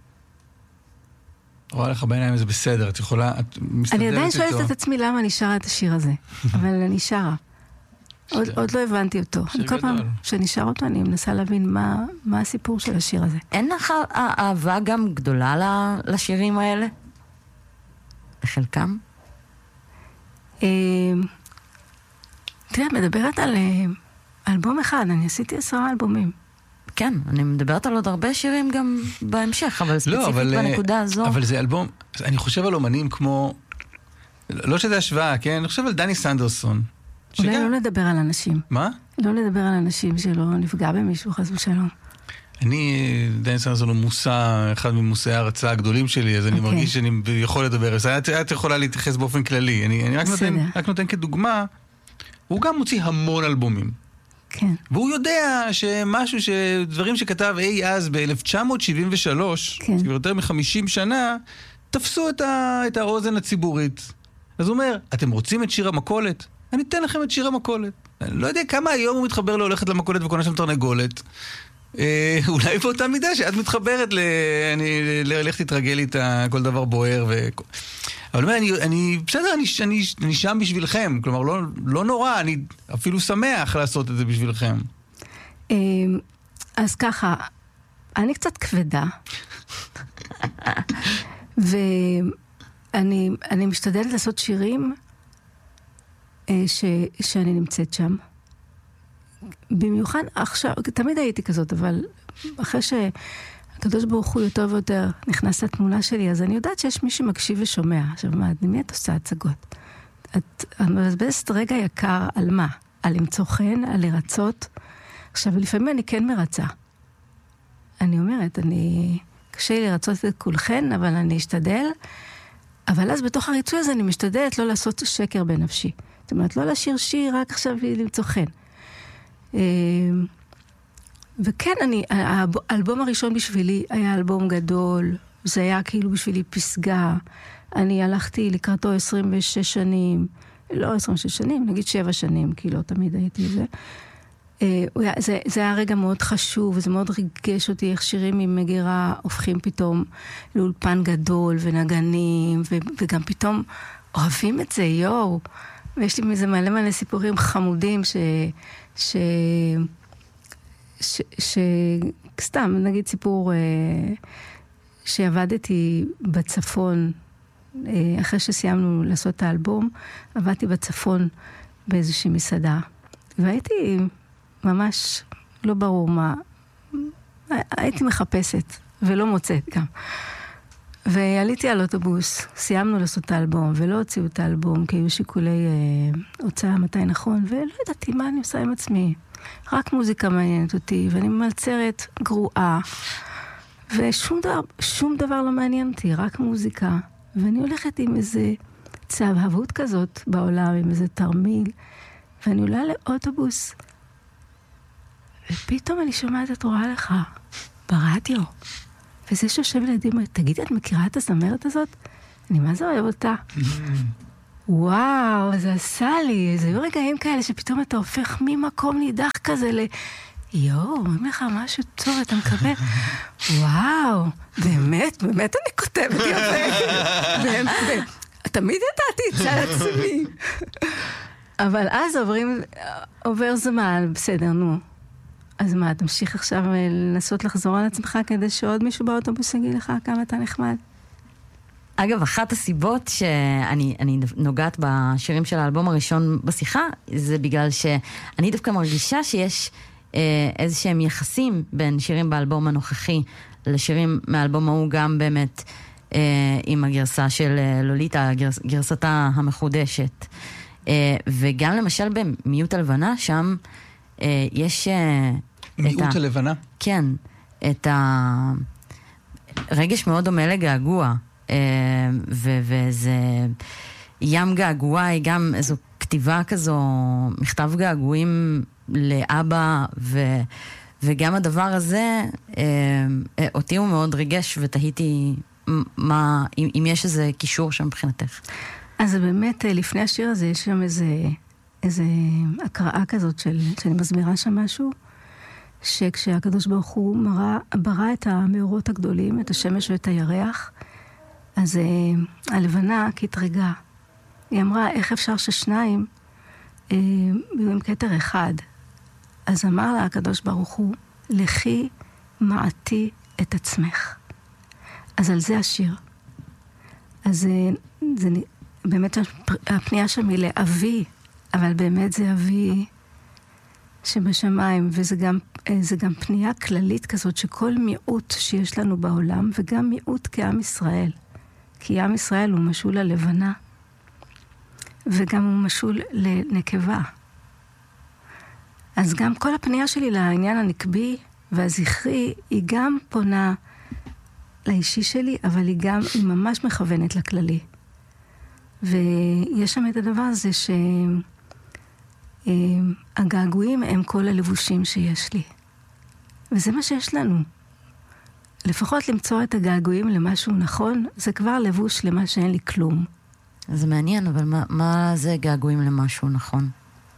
רואה לך בעיניים זה בסדר, את יכולה, את מסתדרת אני עדיין איתו. שואלת את עצמי למה אני שרה את השיר הזה, אבל אני שרה. עוד, עוד לא הבנתי אותו. אני כל פעם שאני שר אותו, אני מנסה להבין מה, מה הסיפור של השיר הזה. אין לך אהבה גם גדולה לשירים האלה? לחלקם? תראה, מדברת על אלבום אחד, אני עשיתי עשרה אלבומים. כן, אני מדברת על עוד הרבה שירים גם בהמשך, אבל ספציפית לא, אבל, בנקודה הזו. אבל זה אלבום, אני חושב על אומנים כמו, לא שזה השוואה, כן? אני חושב על דני סנדרסון. אולי שגם... לא לדבר על אנשים. מה? לא לדבר על אנשים שלא נפגע במישהו, חס ושלום. אני, דני סנדרסון הוא מוסע, אחד ממוסעי ההרצאה הגדולים שלי, אז אני okay. מרגיש שאני יכול לדבר. אז את, את יכולה להתייחס באופן כללי. אני, אני רק, נותן, רק נותן כדוגמה, הוא גם מוציא המון אלבומים. כן. והוא יודע שמשהו, שדברים שכתב אי אז ב-אלף תשע מאות שבעים ושלוש, כן. יותר מ-חמישים שנה, תפסו את, ה, את האוזן הציבורית. אז הוא אומר, אתם רוצים את שיר המכולת? אני אתן לכם את שיר המכולת. אני לא יודע כמה היום הוא מתחבר להולכת למכולת וקונה שם תרנגולת. אה, אולי באותה מידה שאת מתחברת ל... אני הולך תתרגל איתה, כל דבר בוער ו... אבל אומר, אני, אני, בסדר, אני, אני, אני שם בשבילכם. כלומר, לא, לא נורא, אני אפילו שמח לעשות את זה בשבילכם. אז ככה, אני קצת כבדה. ואני אני משתדלת לעשות שירים ש, שאני נמצאת שם. במיוחד עכשיו, תמיד הייתי כזאת, אבל אחרי שהקדוש ברוך הוא יותר ויותר נכנס לתמונה שלי, אז אני יודעת שיש מי שמקשיב ושומע. עכשיו, מה, למי את עושה הצגות? את מבזבזת רגע יקר על מה? על למצוא חן, על לרצות. עכשיו, לפעמים אני כן מרצה. אני אומרת, אני... קשה לי לרצות את כולכן, אבל אני אשתדל. אבל אז בתוך הריצוי הזה אני משתדלת לא לעשות שקר בנפשי. זאת אומרת, לא לשיר שיר, רק עכשיו למצוא חן. וכן, אני, האלבום הראשון בשבילי היה אלבום גדול, זה היה כאילו בשבילי פסגה. אני הלכתי לקראתו עשרים ושש שנים, לא עשרים ושש שנים, נגיד שבע שנים, כי לא תמיד הייתי זה. זה, זה היה רגע מאוד חשוב, וזה מאוד ריגש אותי איך שירים ממגירה הופכים פתאום לאולפן גדול ונגנים, ו, וגם פתאום אוהבים את זה, יואו. ויש לי מזה מלא מלא סיפורים חמודים ש... ש... ש... ש... סתם, נגיד סיפור שעבדתי בצפון, אחרי שסיימנו לעשות את האלבום, עבדתי בצפון באיזושהי מסעדה, והייתי ממש לא ברור מה, הייתי מחפשת ולא מוצאת גם. ועליתי על אוטובוס, סיימנו לעשות את האלבום, ולא הוציאו את האלבום, כי היו שיקולי אה, הוצאה מתי נכון, ולא ידעתי מה אני עושה עם עצמי. רק מוזיקה מעניינת אותי, ואני מלצרת גרועה, ושום דבר, שום דבר לא מעניין אותי, רק מוזיקה. ואני הולכת עם איזה צהבהבות כזאת בעולם, עם איזה תרמיל, ואני עולה לאוטובוס, ופתאום אני שומעת את רואה לך, ברדיו, וזה שיושב לידי, תגידי, את מכירה את הזמרת הזאת? אני מה זה אוהב אותה? וואו, זה עשה לי, זה היו רגעים כאלה שפתאום אתה הופך ממקום נידח כזה ל... יואו, אומרים לך משהו טוב, אתה מקבל, וואו, באמת, באמת אני כותבת יפה. תמיד ידעתי את זה על עצמי. אבל אז עוברים, עובר זמן, בסדר, נו. אז מה, תמשיך עכשיו לנסות לחזור על עצמך כדי שעוד מישהו באוטובוס יגיד לך כמה אתה נחמד? אגב, אחת הסיבות שאני אני נוגעת בשירים של האלבום הראשון בשיחה, זה בגלל שאני דווקא מרגישה שיש אה, איזה שהם יחסים בין שירים באלבום הנוכחי לשירים מהאלבום ההוא, גם באמת אה, עם הגרסה של אה, לוליטה, גרס, גרסתה המחודשת. אה, וגם למשל במיעוט הלבנה, שם אה, יש... אה, מיעוט ה... הלבנה? כן, את הרגש מאוד דומה לגעגוע. ו- וזה ים געגועי, גם איזו כתיבה כזו, מכתב געגועים לאבא, ו- וגם הדבר הזה אותי הוא מאוד ריגש, ותהיתי מה, אם, אם יש איזה קישור שם מבחינתך. אז באמת לפני השיר הזה יש שם איזה, איזה הקראה כזאת של, שאני מסבירה שם משהו, שכשהקדוש ברוך הוא מראה, ברא את המאורות הגדולים, את השמש ואת הירח, אז uh, הלבנה כתרגה. היא אמרה, איך אפשר ששניים uh, יהיו עם כתר אחד? אז אמר לה הקדוש ברוך הוא, לכי מעטי את עצמך. אז על זה השיר. אז uh, זה, באמת הפנייה שם היא לאבי, אבל באמת זה אבי שבשמיים, וזה גם, זה גם פנייה כללית כזאת, שכל מיעוט שיש לנו בעולם, וגם מיעוט כעם ישראל. כי עם ישראל הוא משול ללבנה, וגם הוא משול לנקבה. אז גם כל הפנייה שלי לעניין הנקבי והזכרי, היא גם פונה לאישי שלי, אבל היא גם, היא ממש מכוונת לכללי. ויש שם את הדבר הזה שהגעגועים הם כל הלבושים שיש לי. וזה מה שיש לנו. לפחות למצוא את הגעגועים למשהו נכון, זה כבר לבוש למה שאין לי כלום. זה מעניין, אבל מה, מה זה געגועים למשהו נכון?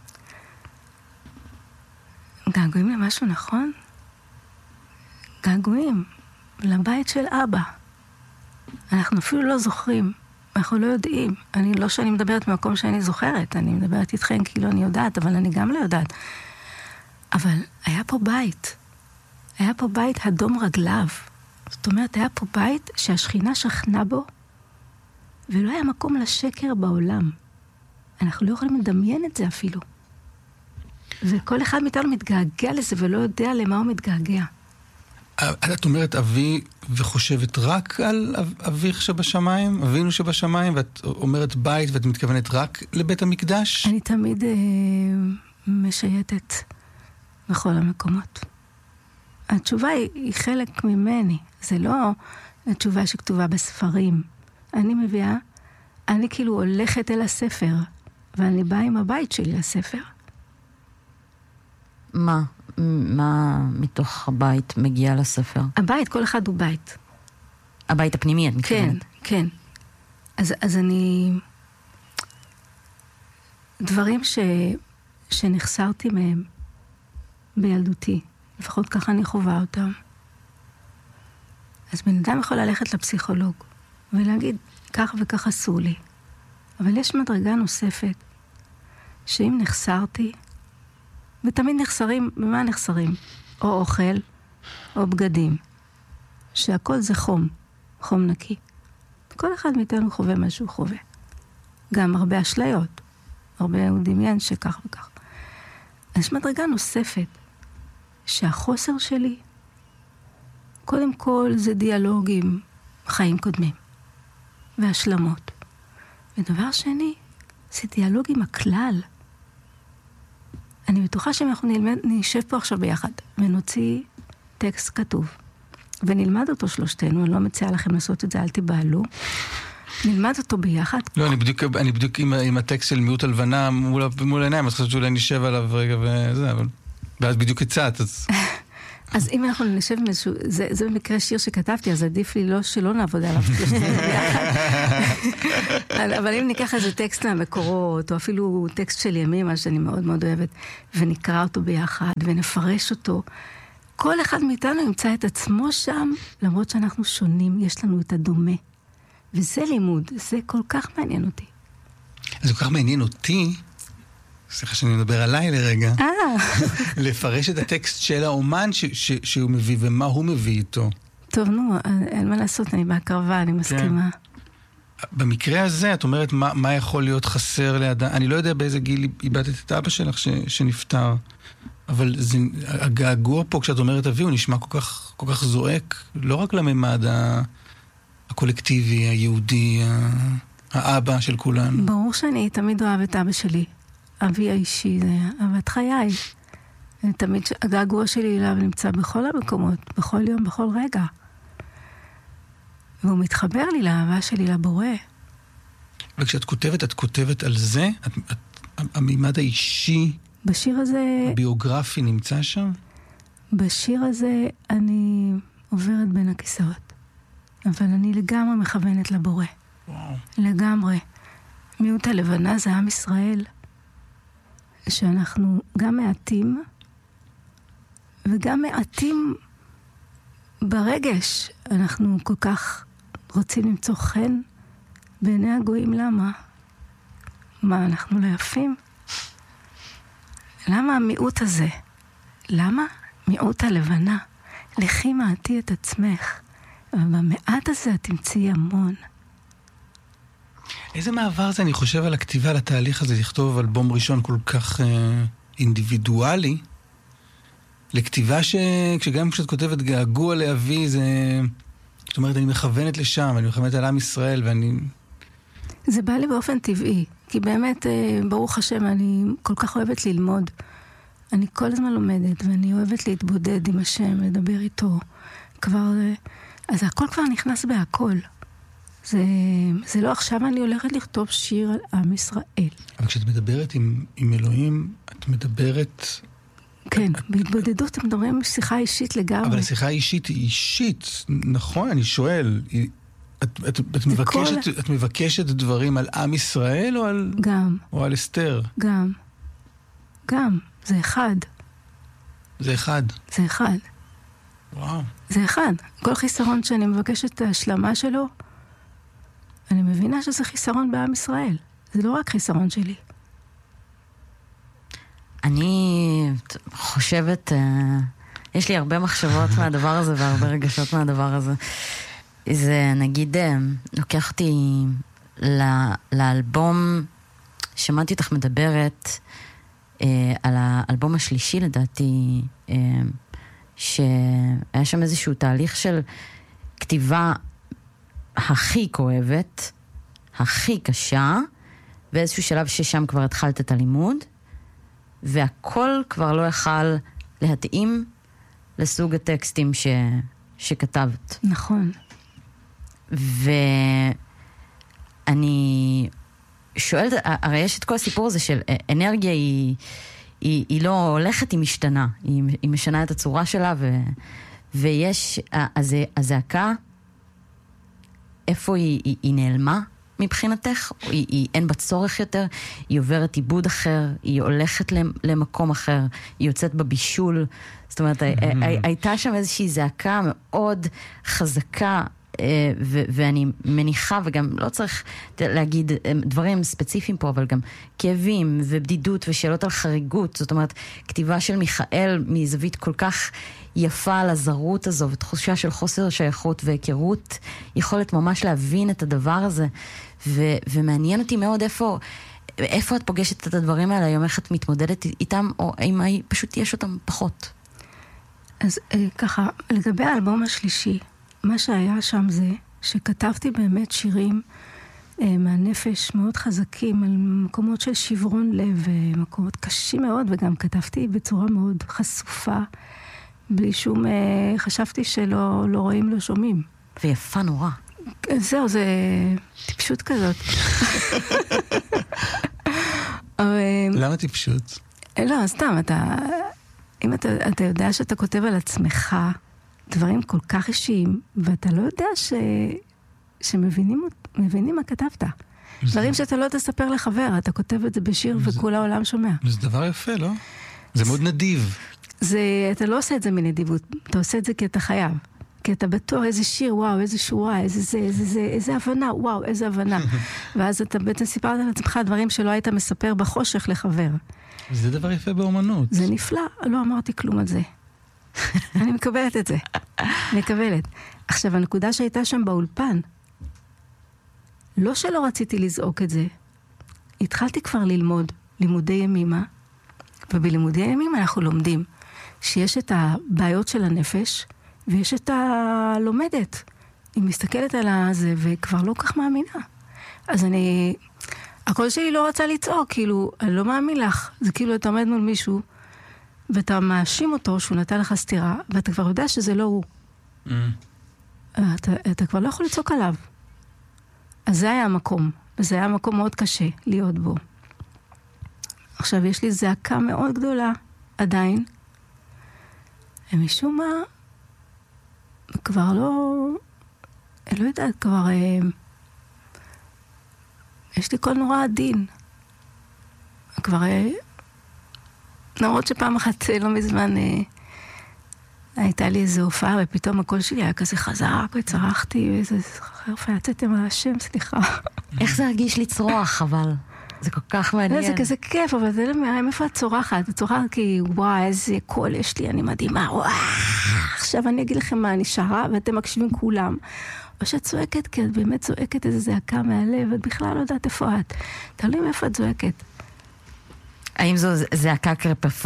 געגועים למשהו נכון? געגועים לבית של אבא. אנחנו אפילו לא זוכרים, אנחנו לא יודעים. אני לא שאני מדברת במקום שאני זוכרת, אני מדברת איתכם כאילו אני יודעת, אבל אני גם לא יודעת. אבל היה פה בית. היה פה בית אדום רגליו. זאת אומרת, היה פה בית שהשכינה שכנה בו, ולא היה מקום לשקר בעולם. אנחנו לא יכולים לדמיין את זה אפילו. וכל אחד מאיתנו מתגעגע לזה, ולא יודע למה הוא מתגעגע. את אומרת אבי, וחושבת רק על אביך שבשמיים, אבינו שבשמיים, ואת אומרת בית, ואת מתכוונת רק לבית המקדש? אני תמיד אה, משייטת בכל המקומות. התשובה היא, היא חלק ממני. זה לא התשובה שכתובה בספרים. אני מביאה, אני כאילו הולכת אל הספר, ואני באה עם הבית שלי לספר. מה? מה מתוך הבית מגיע לספר? הבית, כל אחד הוא בית. הבית הפנימי, את מתכוונת? כן, כן. אז, אז אני... דברים ש... שנחסרתי מהם בילדותי, לפחות ככה אני חובה אותם. אז בן אדם יכול ללכת לפסיכולוג ולהגיד, כך וכך עשו לי. אבל יש מדרגה נוספת, שאם נחסרתי, ותמיד נחסרים, במה נחסרים? או אוכל, או בגדים. שהכל זה חום, חום נקי. כל אחד מאיתנו חווה מה שהוא חווה. גם הרבה אשליות. הרבה הוא דמיין שכך וכך. יש מדרגה נוספת, שהחוסר שלי, קודם כל זה דיאלוג עם חיים קודמים, והשלמות. ודבר שני, זה דיאלוג עם הכלל. אני בטוחה שאם אנחנו נלמד, נשב פה עכשיו ביחד, ונוציא טקסט כתוב, ונלמד אותו שלושתנו, אני לא מציעה לכם לעשות את זה, אל תיבהלו, נלמד אותו ביחד. לא, אני בדיוק, אני בדיוק עם, עם הטקסט של מיעוט הלבנה מול, מול העיניים, אז חושבת שאולי נשב עליו רגע וזה, אבל... ואז בדיוק הצעת, אז... אז אם אנחנו נשב משהו, זה, זה במקרה שיר שכתבתי, אז עדיף לי לא שלא נעבוד עליו. אבל אם ניקח איזה טקסט מהמקורות, או אפילו טקסט של ימימה, שאני מאוד מאוד אוהבת, ונקרא אותו ביחד, ונפרש אותו, כל אחד מאיתנו ימצא את עצמו שם, למרות שאנחנו שונים, יש לנו את הדומה. וזה לימוד, זה כל כך מעניין אותי. זה כל כך מעניין אותי, סליחה שאני מדבר עליי לרגע, לפרש את הטקסט של האומן ש- ש- שהוא מביא, ומה הוא מביא איתו. טוב, נו, אין מה לעשות, אני בהקרבה, אני מסכימה. במקרה הזה, את אומרת, מה, מה יכול להיות חסר לאדם? אני לא יודע באיזה גיל איבדת את אבא שלך ש- שנפטר, אבל זה, הגעגוע פה, כשאת אומרת אבי, הוא נשמע כל כך, כל כך זועק, לא רק לממד ה- הקולקטיבי, היהודי, ה- האבא של כולנו. ברור שאני תמיד אוהב את אבא שלי. אבי האישי, זה אהבת חיי. תמיד הגעגוע שלי אליו נמצא בכל המקומות, בכל יום, בכל רגע. והוא מתחבר לי לאהבה שלי לבורא. וכשאת כותבת, את כותבת על זה? את, את, הממד האישי, בשיר הזה... הביוגרפי נמצא שם? בשיר הזה אני עוברת בין הכיסאות. אבל אני לגמרי מכוונת לבורא. וואו. לגמרי. מיעוט הלבנה זה עם ישראל. שאנחנו גם מעטים, וגם מעטים ברגש. אנחנו כל כך רוצים למצוא חן בעיני הגויים. למה? מה, אנחנו לא יפים? למה המיעוט הזה? למה? מיעוט הלבנה. לכי מעטי את עצמך, ובמעט הזה את תמצאי המון. איזה מעבר זה, אני חושב על הכתיבה, על התהליך הזה, לכתוב אלבום ראשון כל כך אה, אינדיבידואלי, לכתיבה ש... כשגם כשאת כותבת געגוע לאבי, זה... זאת אומרת, אני מכוונת לשם, אני מכוונת על עם ישראל, ואני... זה בא לי באופן טבעי, כי באמת, אה, ברוך השם, אני כל כך אוהבת ללמוד. אני כל הזמן לומדת, ואני אוהבת להתבודד עם השם, לדבר איתו. כבר... אה, אז הכל כבר נכנס בהכל. זה, זה לא עכשיו אני הולכת לכתוב שיר על עם ישראל. אבל כשאת מדברת עם, עם אלוהים, את מדברת... כן, את, בהתבודדות אתם מדברים שיחה אישית לגמרי. אבל השיחה האישית היא אישית, נכון, אני שואל, היא, את, את, את, מבקשת, כל... את מבקשת דברים על עם ישראל או על... גם. או על אסתר? גם. גם. זה אחד. זה אחד. זה אחד. וואו. זה אחד. כל חיסרון שאני מבקשת את ההשלמה שלו, אני מבינה שזה חיסרון בעם ישראל. זה לא רק חיסרון שלי. אני חושבת, יש לי הרבה מחשבות מהדבר הזה והרבה רגשות מהדבר הזה. זה נגיד, לוקח אותי לאלבום, שמעתי אותך מדברת על האלבום השלישי לדעתי, שהיה שם איזשהו תהליך של כתיבה הכי כואבת, הכי קשה, ואיזשהו שלב ששם כבר התחלת את הלימוד, והכל כבר לא יכל להתאים לסוג הטקסטים ש... שכתבת. נכון. ואני שואלת, הרי יש את כל הסיפור הזה של אנרגיה היא, היא, היא לא הולכת, היא משתנה. היא, היא משנה את הצורה שלה, ו... ויש, אז הזעקה, איפה היא, היא, היא נעלמה מבחינתך? היא, היא, אין בה צורך יותר, היא עוברת עיבוד אחר, היא הולכת למקום אחר, היא יוצאת בבישול. זאת אומרת, mm-hmm. הייתה שם איזושהי זעקה מאוד חזקה, ו- ואני מניחה, וגם לא צריך להגיד דברים ספציפיים פה, אבל גם כאבים ובדידות ושאלות על חריגות. זאת אומרת, כתיבה של מיכאל מזווית כל כך יפה על הזרות הזו, ותחושה של חוסר שייכות והיכרות, יכולת ממש להבין את הדבר הזה. ו- ומעניין אותי מאוד איפה, איפה את פוגשת את הדברים האלה, היום איך את מתמודדת איתם, או אם פשוט יש אותם פחות. אז ככה, לגבי האלבום השלישי, מה שהיה שם זה שכתבתי באמת שירים אה, מהנפש מאוד חזקים, על מקומות של שברון לב, מקומות קשים מאוד, וגם כתבתי בצורה מאוד חשופה, בלי שום, אה, חשבתי שלא לא רואים, לא שומעים. ויפה נורא. זהו, זה טיפשות כזאת. למה טיפשות? לא, סתם, אתה... אם אתה, אתה יודע שאתה כותב על עצמך דברים כל כך אישיים, ואתה לא יודע ש... שמבינים מבינים מה כתבת. דברים שאתה לא תספר לחבר, אתה כותב את זה בשיר וכל העולם שומע. זה דבר יפה, לא? זה מאוד נדיב. זה, אתה לא עושה את זה מנדיבות, אתה עושה את זה כי אתה חייב. כי אתה בטוח איזה שיר, וואו, איזה שורה, איזה זה, איזה זה, איזה הבנה, וואו, איזה הבנה. ואז אתה בעצם סיפרת על עצמך דברים שלא היית מספר בחושך לחבר. זה דבר יפה באומנות. זה נפלא, לא אמרתי כלום על זה. אני מקבלת את זה. אני מקבלת. עכשיו, הנקודה שהייתה שם באולפן, לא שלא רציתי לזעוק את זה, התחלתי כבר ללמוד לימודי ימימה, ובלימודי ימימה אנחנו לומדים שיש את הבעיות של הנפש, ויש את הלומדת. היא מסתכלת על זה, וכבר לא כך מאמינה. אז אני... הקול שלי לא רצה לצעוק, כאילו, אני לא מאמין לך. זה כאילו, אתה עומד מול מישהו, ואתה מאשים אותו שהוא נתן לך סתירה, ואתה כבר יודע שזה לא הוא. Mm. אתה, אתה כבר לא יכול לצעוק עליו. אז זה היה המקום, וזה היה מקום מאוד קשה להיות בו. עכשיו, יש לי זעקה מאוד גדולה, עדיין, ומשום מה, כבר לא... אני לא יודעת, כבר... אה, יש לי קול נורא עדין. כבר... אה, למרות שפעם אחת לא מזמן אה, הייתה לי איזו הופעה, ופתאום הקול שלי היה כזה חזק, וצרחתי, ואיזה חרפה, יצאתם על השם, סליחה. איך זה הרגיש לצרוח, אבל? זה כל כך מעניין. זה כזה כיף, אבל זה לא מעניין, איפה את צורחת? את צורחת כי, וואי, איזה קול יש לי, אני מדהימה, וואי. עכשיו אני אגיד לכם מה, אני שרה, ואתם מקשיבים כולם. או שאת צועקת, כי את באמת צועקת איזו זעקה מהלב, ואת בכלל לא יודעת איפה את. תלוי מאיפה את צועקת. האם זו זעקה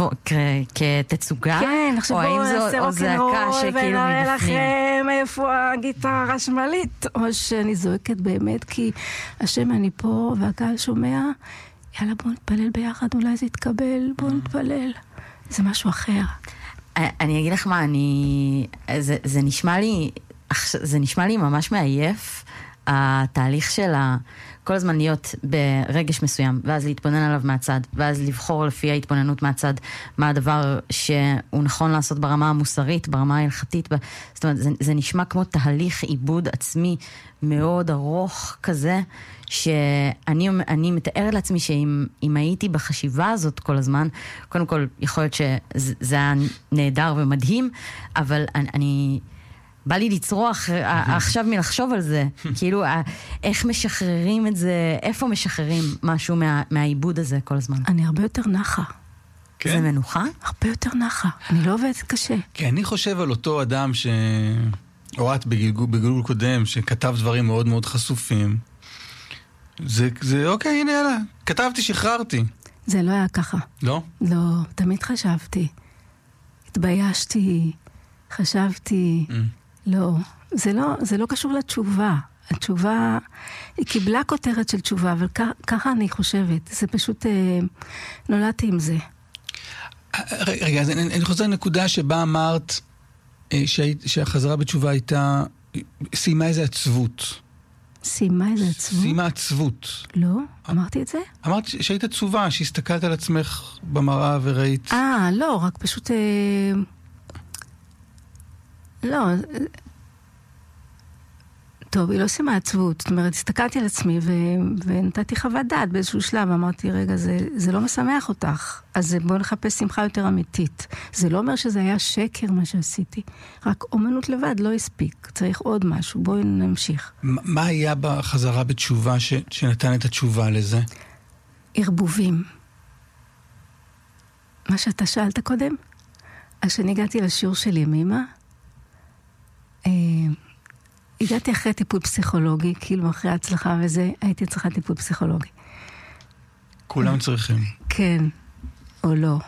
כתצוגה? כן, עכשיו בואו נעשה רוקנרול ונראה לכם איפה הגיטרה השמאלית, או שאני זועקת באמת כי השם אני פה והקהל שומע, יאללה בואו נתפלל ביחד, אולי זה יתקבל, בואו נתפלל. זה משהו אחר. אני אגיד לך מה, אני... זה נשמע לי, זה נשמע לי ממש מעייף, התהליך של ה... כל הזמן להיות ברגש מסוים, ואז להתבונן עליו מהצד, ואז לבחור לפי ההתבוננות מהצד, מה הדבר שהוא נכון לעשות ברמה המוסרית, ברמה ההלכתית. זאת אומרת, זה, זה נשמע כמו תהליך עיבוד עצמי מאוד ארוך כזה, שאני אני מתארת לעצמי שאם אם הייתי בחשיבה הזאת כל הזמן, קודם כל יכול להיות שזה היה נהדר ומדהים, אבל אני... אני בא לי לצרוח עכשיו מלחשוב על זה, כאילו איך משחררים את זה, איפה משחררים משהו מה, מהעיבוד הזה כל הזמן? אני הרבה יותר נחה. כן? זה מנוחה? הרבה יותר נחה, אני לא עובדת קשה. כי אני חושב על אותו אדם ש... או את בגלגול, בגלגול קודם, שכתב דברים מאוד מאוד חשופים. זה, זה אוקיי, הנה יאללה, כתבתי, שחררתי. זה לא היה ככה. לא? לא, תמיד חשבתי. התביישתי, חשבתי... Mm. לא, זה לא, זה לא קשור לתשובה. התשובה, היא קיבלה כותרת של תשובה, אבל כ- ככה אני חושבת. זה פשוט, אה, נולדתי עם זה. רגע, אז אני, אני חוזר לנקודה שבה אמרת אה, שהיית, שהחזרה בתשובה הייתה, סיימה איזה עצבות. סיימה איזה עצבות? סיימה עצבות. לא? אמרתי את זה? אמרת שהיית עצובה, שהסתכלת על עצמך במראה וראית... אה, לא, רק פשוט... אה... לא, טוב, היא לא סיימה עצבות, זאת אומרת, הסתכלתי על עצמי ו... ונתתי חוות דעת באיזשהו שלב, אמרתי, רגע, זה, זה לא משמח אותך, אז בואו נחפש שמחה יותר אמיתית. זה לא אומר שזה היה שקר מה שעשיתי, רק אומנות לבד לא הספיק, צריך עוד משהו, בואו נמשיך. מה היה בחזרה בתשובה ש... שנתן את התשובה לזה? ערבובים. מה שאתה שאלת קודם? אז כשאני הגעתי לשיעור של ימימה, הגעתי אחרי טיפול פסיכולוגי, כאילו אחרי ההצלחה וזה, הייתי צריכה טיפול פסיכולוגי. כולם צריכים. כן, או לא.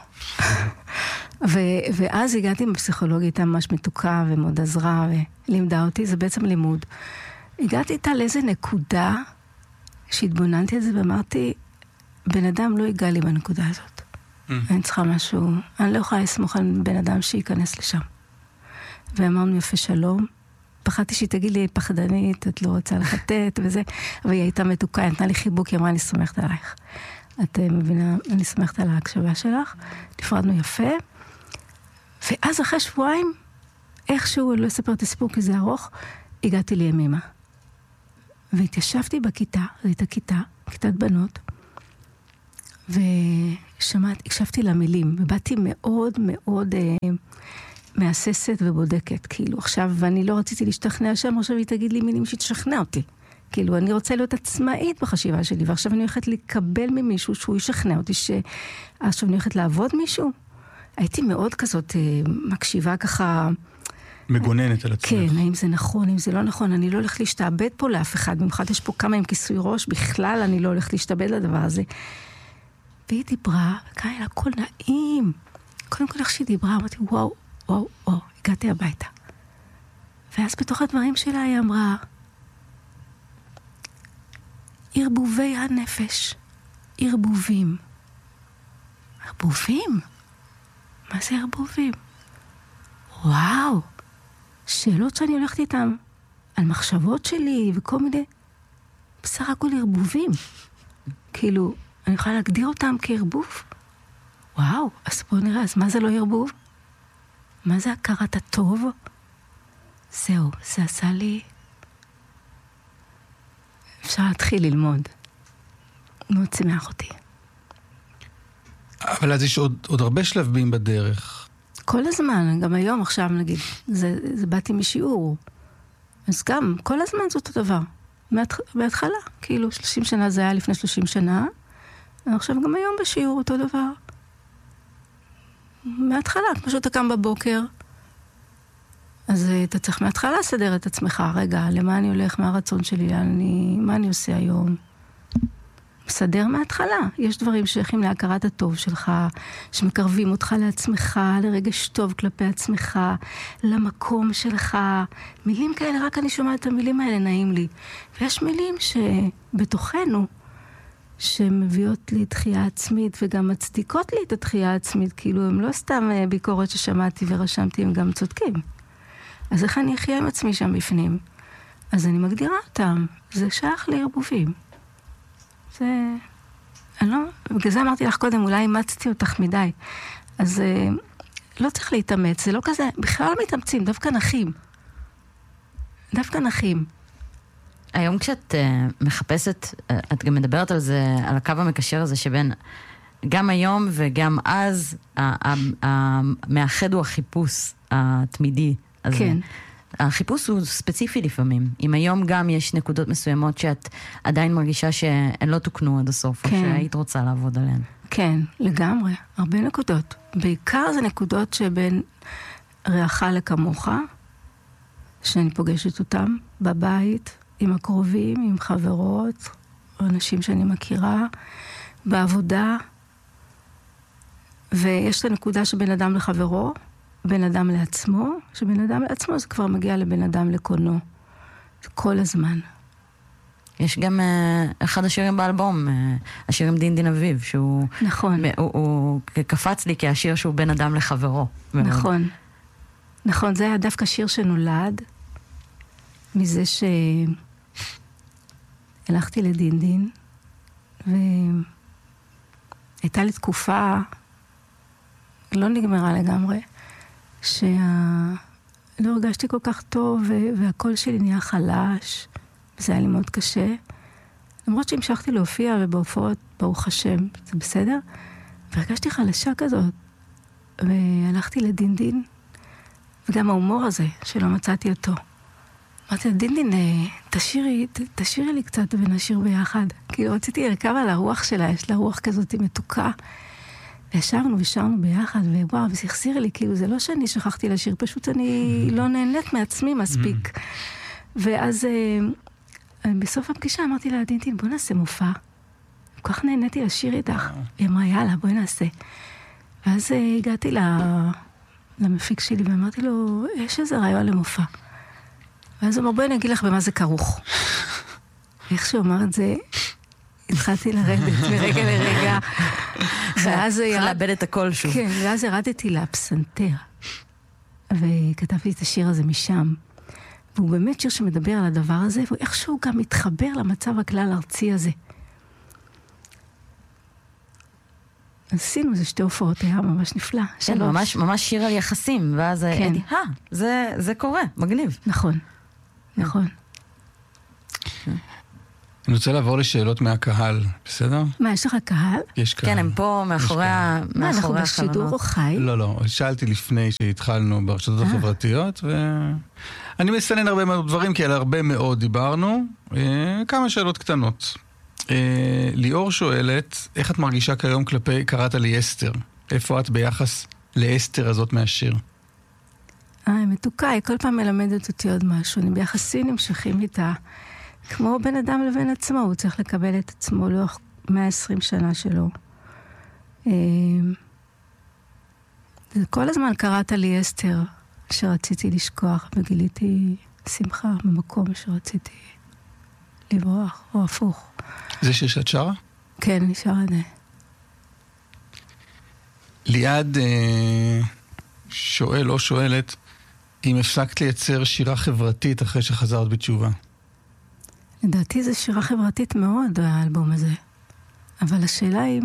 ואז הגעתי עם פסיכולוגית, הייתה ממש מתוקה ומאוד עזרה, ולימדה אותי, זה בעצם לימוד. הגעתי איתה לאיזה נקודה, שהתבוננתי על זה ואמרתי, בן אדם לא יגע לי בנקודה הזאת. אני צריכה משהו, אני לא יכולה לסמוך על בן אדם שייכנס לשם. ואמרנו יפה שלום, פחדתי שהיא תגיד לי, פחדנית, את לא רוצה לחטט וזה, והיא הייתה מתוקה, היא נתנה לי חיבוק, היא אמרה, אני סומכת עלייך. את מבינה, אני סומכת על ההקשבה שלך, נפרדנו יפה, ואז אחרי שבועיים, איכשהו, אני לא אספר את הסיפור כי זה ארוך, הגעתי לימימה. והתיישבתי בכיתה, זו הייתה כיתה, כיתת בנות, ושמעת, הקשבתי למילים, ובאתי מאוד מאוד אה, מאססת ובודקת, כאילו עכשיו, ואני לא רציתי להשתכנע שם, עכשיו היא תגיד לי מילים שתשכנע אותי. כאילו, אני רוצה להיות עצמאית בחשיבה שלי, ועכשיו אני הולכת לקבל ממישהו שהוא ישכנע אותי, שעכשיו אני הולכת לעבוד מישהו. הייתי מאוד כזאת אה, מקשיבה ככה... מגוננת על עצמך. כן, האם זה נכון, אם זה לא נכון, אני לא הולכת להשתעבד פה לאף אחד, במיוחד יש פה כמה עם כיסוי ראש, בכלל אני לא הולכת להשתעבד לדבר הזה. והיא דיברה, וכאן היה לה הכל נעים. קודם כל איך שהיא דיברה, אמרתי, וואו, וואו, וואו, הגעתי הביתה. ואז בתוך הדברים שלה היא אמרה, ערבובי הנפש, ערבובים. ערבובים? מה זה ערבובים? וואו, שאלות שאני הולכת איתן, על מחשבות שלי וכל מיני, בסך הכל ערבובים. כאילו, אני יכולה להגדיר אותם כערבוב? וואו, אז בואו נראה, אז מה זה לא ערבוב? מה זה הכרת הטוב? זהו, זה עשה לי... אפשר להתחיל ללמוד. מאוד שמח אותי. אבל אז יש עוד, עוד הרבה שלבים בדרך. כל הזמן, גם היום עכשיו נגיד, זה, זה באתי משיעור. אז גם, כל הזמן זה אותו דבר. מהתח... בהתחלה, כאילו, שלושים שנה זה היה לפני שלושים שנה, עכשיו גם היום בשיעור אותו דבר. מההתחלה, כמו שאתה קם בבוקר, אז אתה צריך מההתחלה לסדר את עצמך, רגע, למה אני הולך, מה הרצון שלי, אני, מה אני עושה היום? מסדר מההתחלה. יש דברים שייכים להכרת הטוב שלך, שמקרבים אותך לעצמך, לרגש טוב כלפי עצמך, למקום שלך. מילים כאלה, רק אני שומעת את המילים האלה, נעים לי. ויש מילים שבתוכנו, שמביאות לי תחייה עצמית, וגם מצדיקות לי את התחייה העצמית, כאילו הם לא סתם ביקורת ששמעתי ורשמתי, הם גם צודקים. אז איך אני אחיה עם עצמי שם בפנים? אז אני מגדירה אותם. זה שייך לערבובים. זה... אני לא... בגלל זה אמרתי לך קודם, אולי אימצתי אותך מדי. אז לא צריך להתאמץ, זה לא כזה, בכלל לא מתאמצים, דווקא נחים. דווקא נחים. היום כשאת uh, מחפשת, uh, את גם מדברת על זה, על הקו המקשר הזה שבין גם היום וגם אז, המאחד הוא החיפוש התמידי הזה. כן. החיפוש הוא ספציפי לפעמים. אם היום גם יש נקודות מסוימות שאת עדיין מרגישה שהן לא תוקנו עד הסוף, כן. או שהיית רוצה לעבוד עליהן. כן, לגמרי. הרבה נקודות. בעיקר זה נקודות שבין ריח לכמוך, שאני פוגשת אותם בבית, עם הקרובים, עם חברות, אנשים שאני מכירה, בעבודה, ויש את הנקודה שבין אדם לחברו, בין אדם לעצמו, שבין אדם לעצמו זה כבר מגיע לבין אדם לקונו. זה כל הזמן. יש גם uh, אחד השירים באלבום, uh, השיר עם דין דין אביב, שהוא... נכון. הוא, הוא קפץ לי כשיר שהוא בין אדם לחברו. נכון. מאוד. נכון, זה היה דווקא שיר שנולד, מזה ש... הלכתי לדין דין, והייתה לי תקופה, לא נגמרה לגמרי, שלא הרגשתי כל כך טוב, והקול שלי נהיה חלש, וזה היה לי מאוד קשה. למרות שהמשכתי להופיע, ובהופעות, ברוך השם, זה בסדר, והרגשתי חלשה כזאת, והלכתי לדין דין, וגם ההומור הזה, שלא מצאתי אותו. אמרתי, דין דין, תשאירי, תשאירי לי קצת ונשאיר ביחד. כאילו רציתי לרכב על הרוח שלה, יש לה רוח כזאת מתוקה. וישרנו ושרנו ביחד, ווואו, וזה החזיר לי, כאילו זה לא שאני שכחתי לשיר, פשוט אני לא נהנית מעצמי מספיק. ואז בסוף הפגישה אמרתי לה, דין דין, בוא נעשה מופע. כל כך נהניתי לשיר איתך. היא אמרה, יאללה, בואי נעשה. ואז הגעתי למפיק שלי ואמרתי לו, יש איזה רעיון למופע. ואז הוא אומר, בואי נגיד לך במה זה כרוך. איך שהוא אמר את זה, התחלתי לרדת מרגע לרגע. ואז ירד... לאבד את הכל שוב. כן, ואז ירדתי לפסנתר. וכתבתי את השיר הזה משם. והוא באמת שיר שמדבר על הדבר הזה, ואיכשהו גם מתחבר למצב הכלל הארצי הזה. עשינו איזה שתי הופעות, היה ממש נפלא. כן, ממש, ממש שיר על יחסים, ואז כן. אדי, אה, זה, זה קורה, מגניב. נכון, נכון. אני רוצה לעבור לשאלות מהקהל, בסדר? מה, יש לך קהל? יש קהל. כן, הם פה מאחורי החלונות. מה, אנחנו בשידור או חי? לא, לא, שאלתי לפני שהתחלנו ברשתות החברתיות, ואני מסנן הרבה מאוד דברים, כי על הרבה מאוד דיברנו. כמה שאלות קטנות. ליאור שואלת, איך את מרגישה כיום כלפי, קראת לי אסתר? איפה את ביחס לאסתר הזאת מהשיר? אה, מתוקה, היא כל פעם מלמדת אותי עוד משהו. אני ביחסים נמשכים איתה. כמו בין אדם לבין עצמו, הוא צריך לקבל את עצמו לאורך מאה ועשרים שנה שלו. כל הזמן קראת לי אסתר, שרציתי לשכוח, וגיליתי שמחה במקום שרציתי לברוח, או הפוך. זה שיר שאת שרה? כן, אני שרה את זה. ליעד אה, שואל או שואלת, אם הפסקת לייצר שירה חברתית אחרי שחזרת בתשובה. לדעתי זו שירה חברתית מאוד, האלבום הזה. אבל השאלה היא,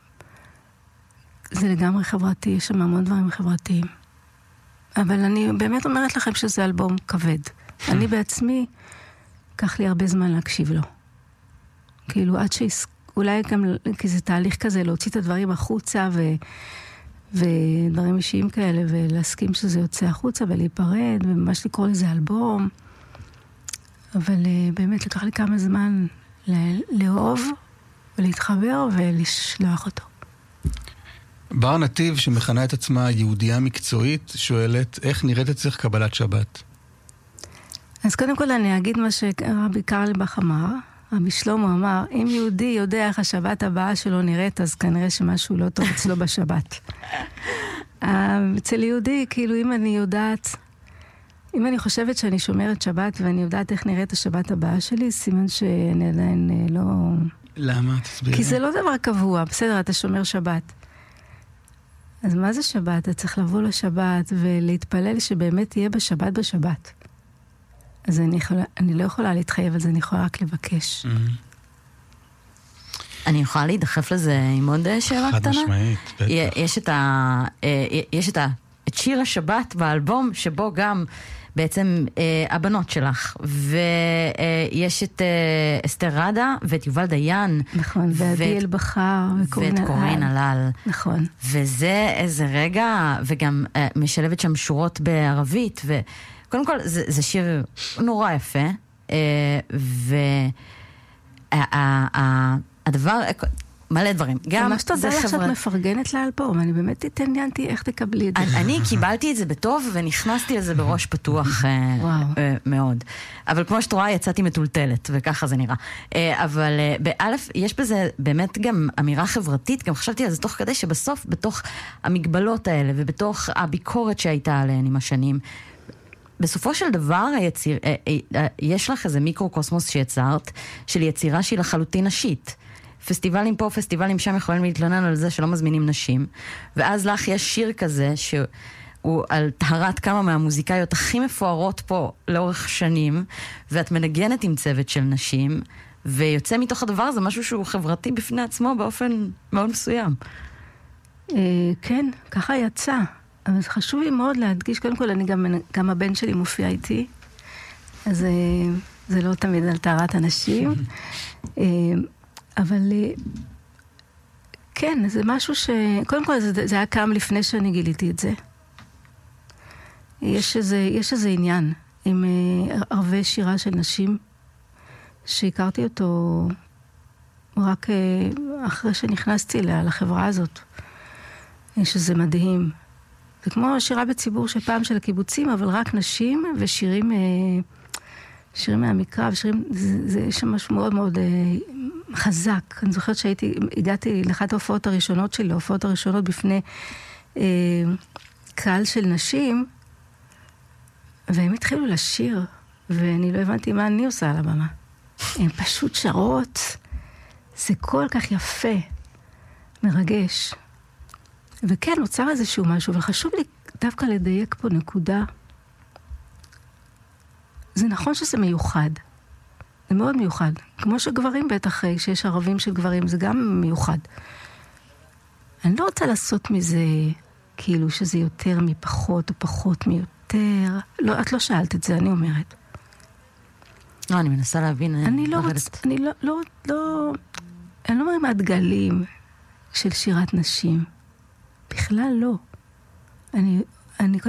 זה לגמרי חברתי, יש שם המון דברים חברתיים. אבל אני באמת אומרת לכם שזה אלבום כבד. אני בעצמי, קח לי הרבה זמן להקשיב לו. כאילו, עד שיס... אולי גם, כי זה תהליך כזה, להוציא את הדברים החוצה ו... ודברים אישיים כאלה, ולהסכים שזה יוצא החוצה ולהיפרד, וממש לקרוא לזה אלבום. אבל uh, באמת לקח לי כמה זמן לאהוב ולהתחבר ולשלוח אותו. בר נתיב, שמכנה את עצמה יהודייה מקצועית, שואלת, איך נראית אצלך קבלת שבת? אז קודם כל אני אגיד מה שרבי קרליבך אמר. רבי שלמה אמר, אם יהודי יודע איך השבת הבאה שלו נראית, אז כנראה שמשהו לא טוב אצלו בשבת. אצל יהודי, כאילו אם אני יודעת... אם אני חושבת שאני שומרת שבת ואני יודעת איך נראית השבת הבאה שלי, סימן שאני עדיין לא... למה? תסביר. כי זה לא דבר קבוע. בסדר, אתה שומר שבת. אז מה זה שבת? אתה צריך לבוא לשבת ולהתפלל שבאמת תהיה בשבת בשבת. אז אני, יכולה, אני לא יכולה להתחייב על זה, אני יכולה רק לבקש. Mm-hmm. אני יכולה להידחף לזה עם עוד שאלה חד קטנה? חד משמעית, בטח. יש את ה... יש את ה... את שיר השבת באלבום, שבו גם בעצם אה, הבנות שלך, ויש אה, את אה, אסתר רדה, ואת יובל דיין. נכון, ועדי אלבחר, ואת קורין הלל. נכון. וזה איזה רגע, וגם אה, משלבת שם שורות בערבית, וקודם כל, זה, זה שיר נורא יפה, אה, והדבר... מלא דברים. גם ממש תודה לך שאת מפרגנת לאלבום, אני באמת התעניינתי איך תקבלי את זה. אני קיבלתי את זה בטוב ונכנסתי לזה בראש פתוח מאוד. אבל כמו שאת רואה, יצאתי מטולטלת, וככה זה נראה. אבל באלף, יש בזה באמת גם אמירה חברתית, גם חשבתי על זה תוך כדי שבסוף, בתוך המגבלות האלה, ובתוך הביקורת שהייתה עליהן עם השנים, בסופו של דבר, היציר, יש לך איזה מיקרו-קוסמוס שיצרת, של יצירה שהיא לחלוטין נשית. פסטיבלים פה, פסטיבלים שם יכולים להתלונן על זה שלא מזמינים נשים. ואז לך יש שיר כזה שהוא על טהרת כמה מהמוזיקאיות הכי מפוארות פה לאורך שנים, ואת מנגנת עם צוות של נשים, ויוצא מתוך הדבר הזה משהו שהוא חברתי בפני עצמו באופן מאוד מסוים. כן, ככה יצא. אבל חשוב לי מאוד להדגיש, קודם כל אני גם, גם הבן שלי מופיע איתי, אז זה לא תמיד על טהרת הנשים. אבל כן, זה משהו ש... קודם כל, זה, זה היה קם לפני שאני גיליתי את זה. יש איזה, יש איזה עניין עם ערבי שירה של נשים, שהכרתי אותו רק אחרי שנכנסתי לה, לחברה הזאת. שזה מדהים. זה כמו שירה בציבור של פעם של הקיבוצים, אבל רק נשים ושירים... שירים מהמקרא, ושירים, זה, זה, יש שם משהו מאוד מאוד אה, חזק. אני זוכרת שהייתי, הגעתי לאחת ההופעות הראשונות שלי, ההופעות הראשונות בפני אה, קהל של נשים, והם התחילו לשיר, ואני לא הבנתי מה אני עושה על הבמה. הם פשוט שרות, זה כל כך יפה, מרגש. וכן, נוצר איזשהו משהו, אבל חשוב לי דווקא לדייק פה נקודה, זה נכון שזה מיוחד. זה מאוד מיוחד. כמו שגברים בטח, שיש ערבים של גברים, זה גם מיוחד. אני לא רוצה לעשות מזה, כאילו שזה יותר מפחות או פחות מיותר. לא, את לא שאלת את זה, אני אומרת. לא, אני מנסה להבין. אני לא רוצה, אני לא, לא, לא, אני לא מרימה דגלים של שירת נשים. בכלל לא. אני, אני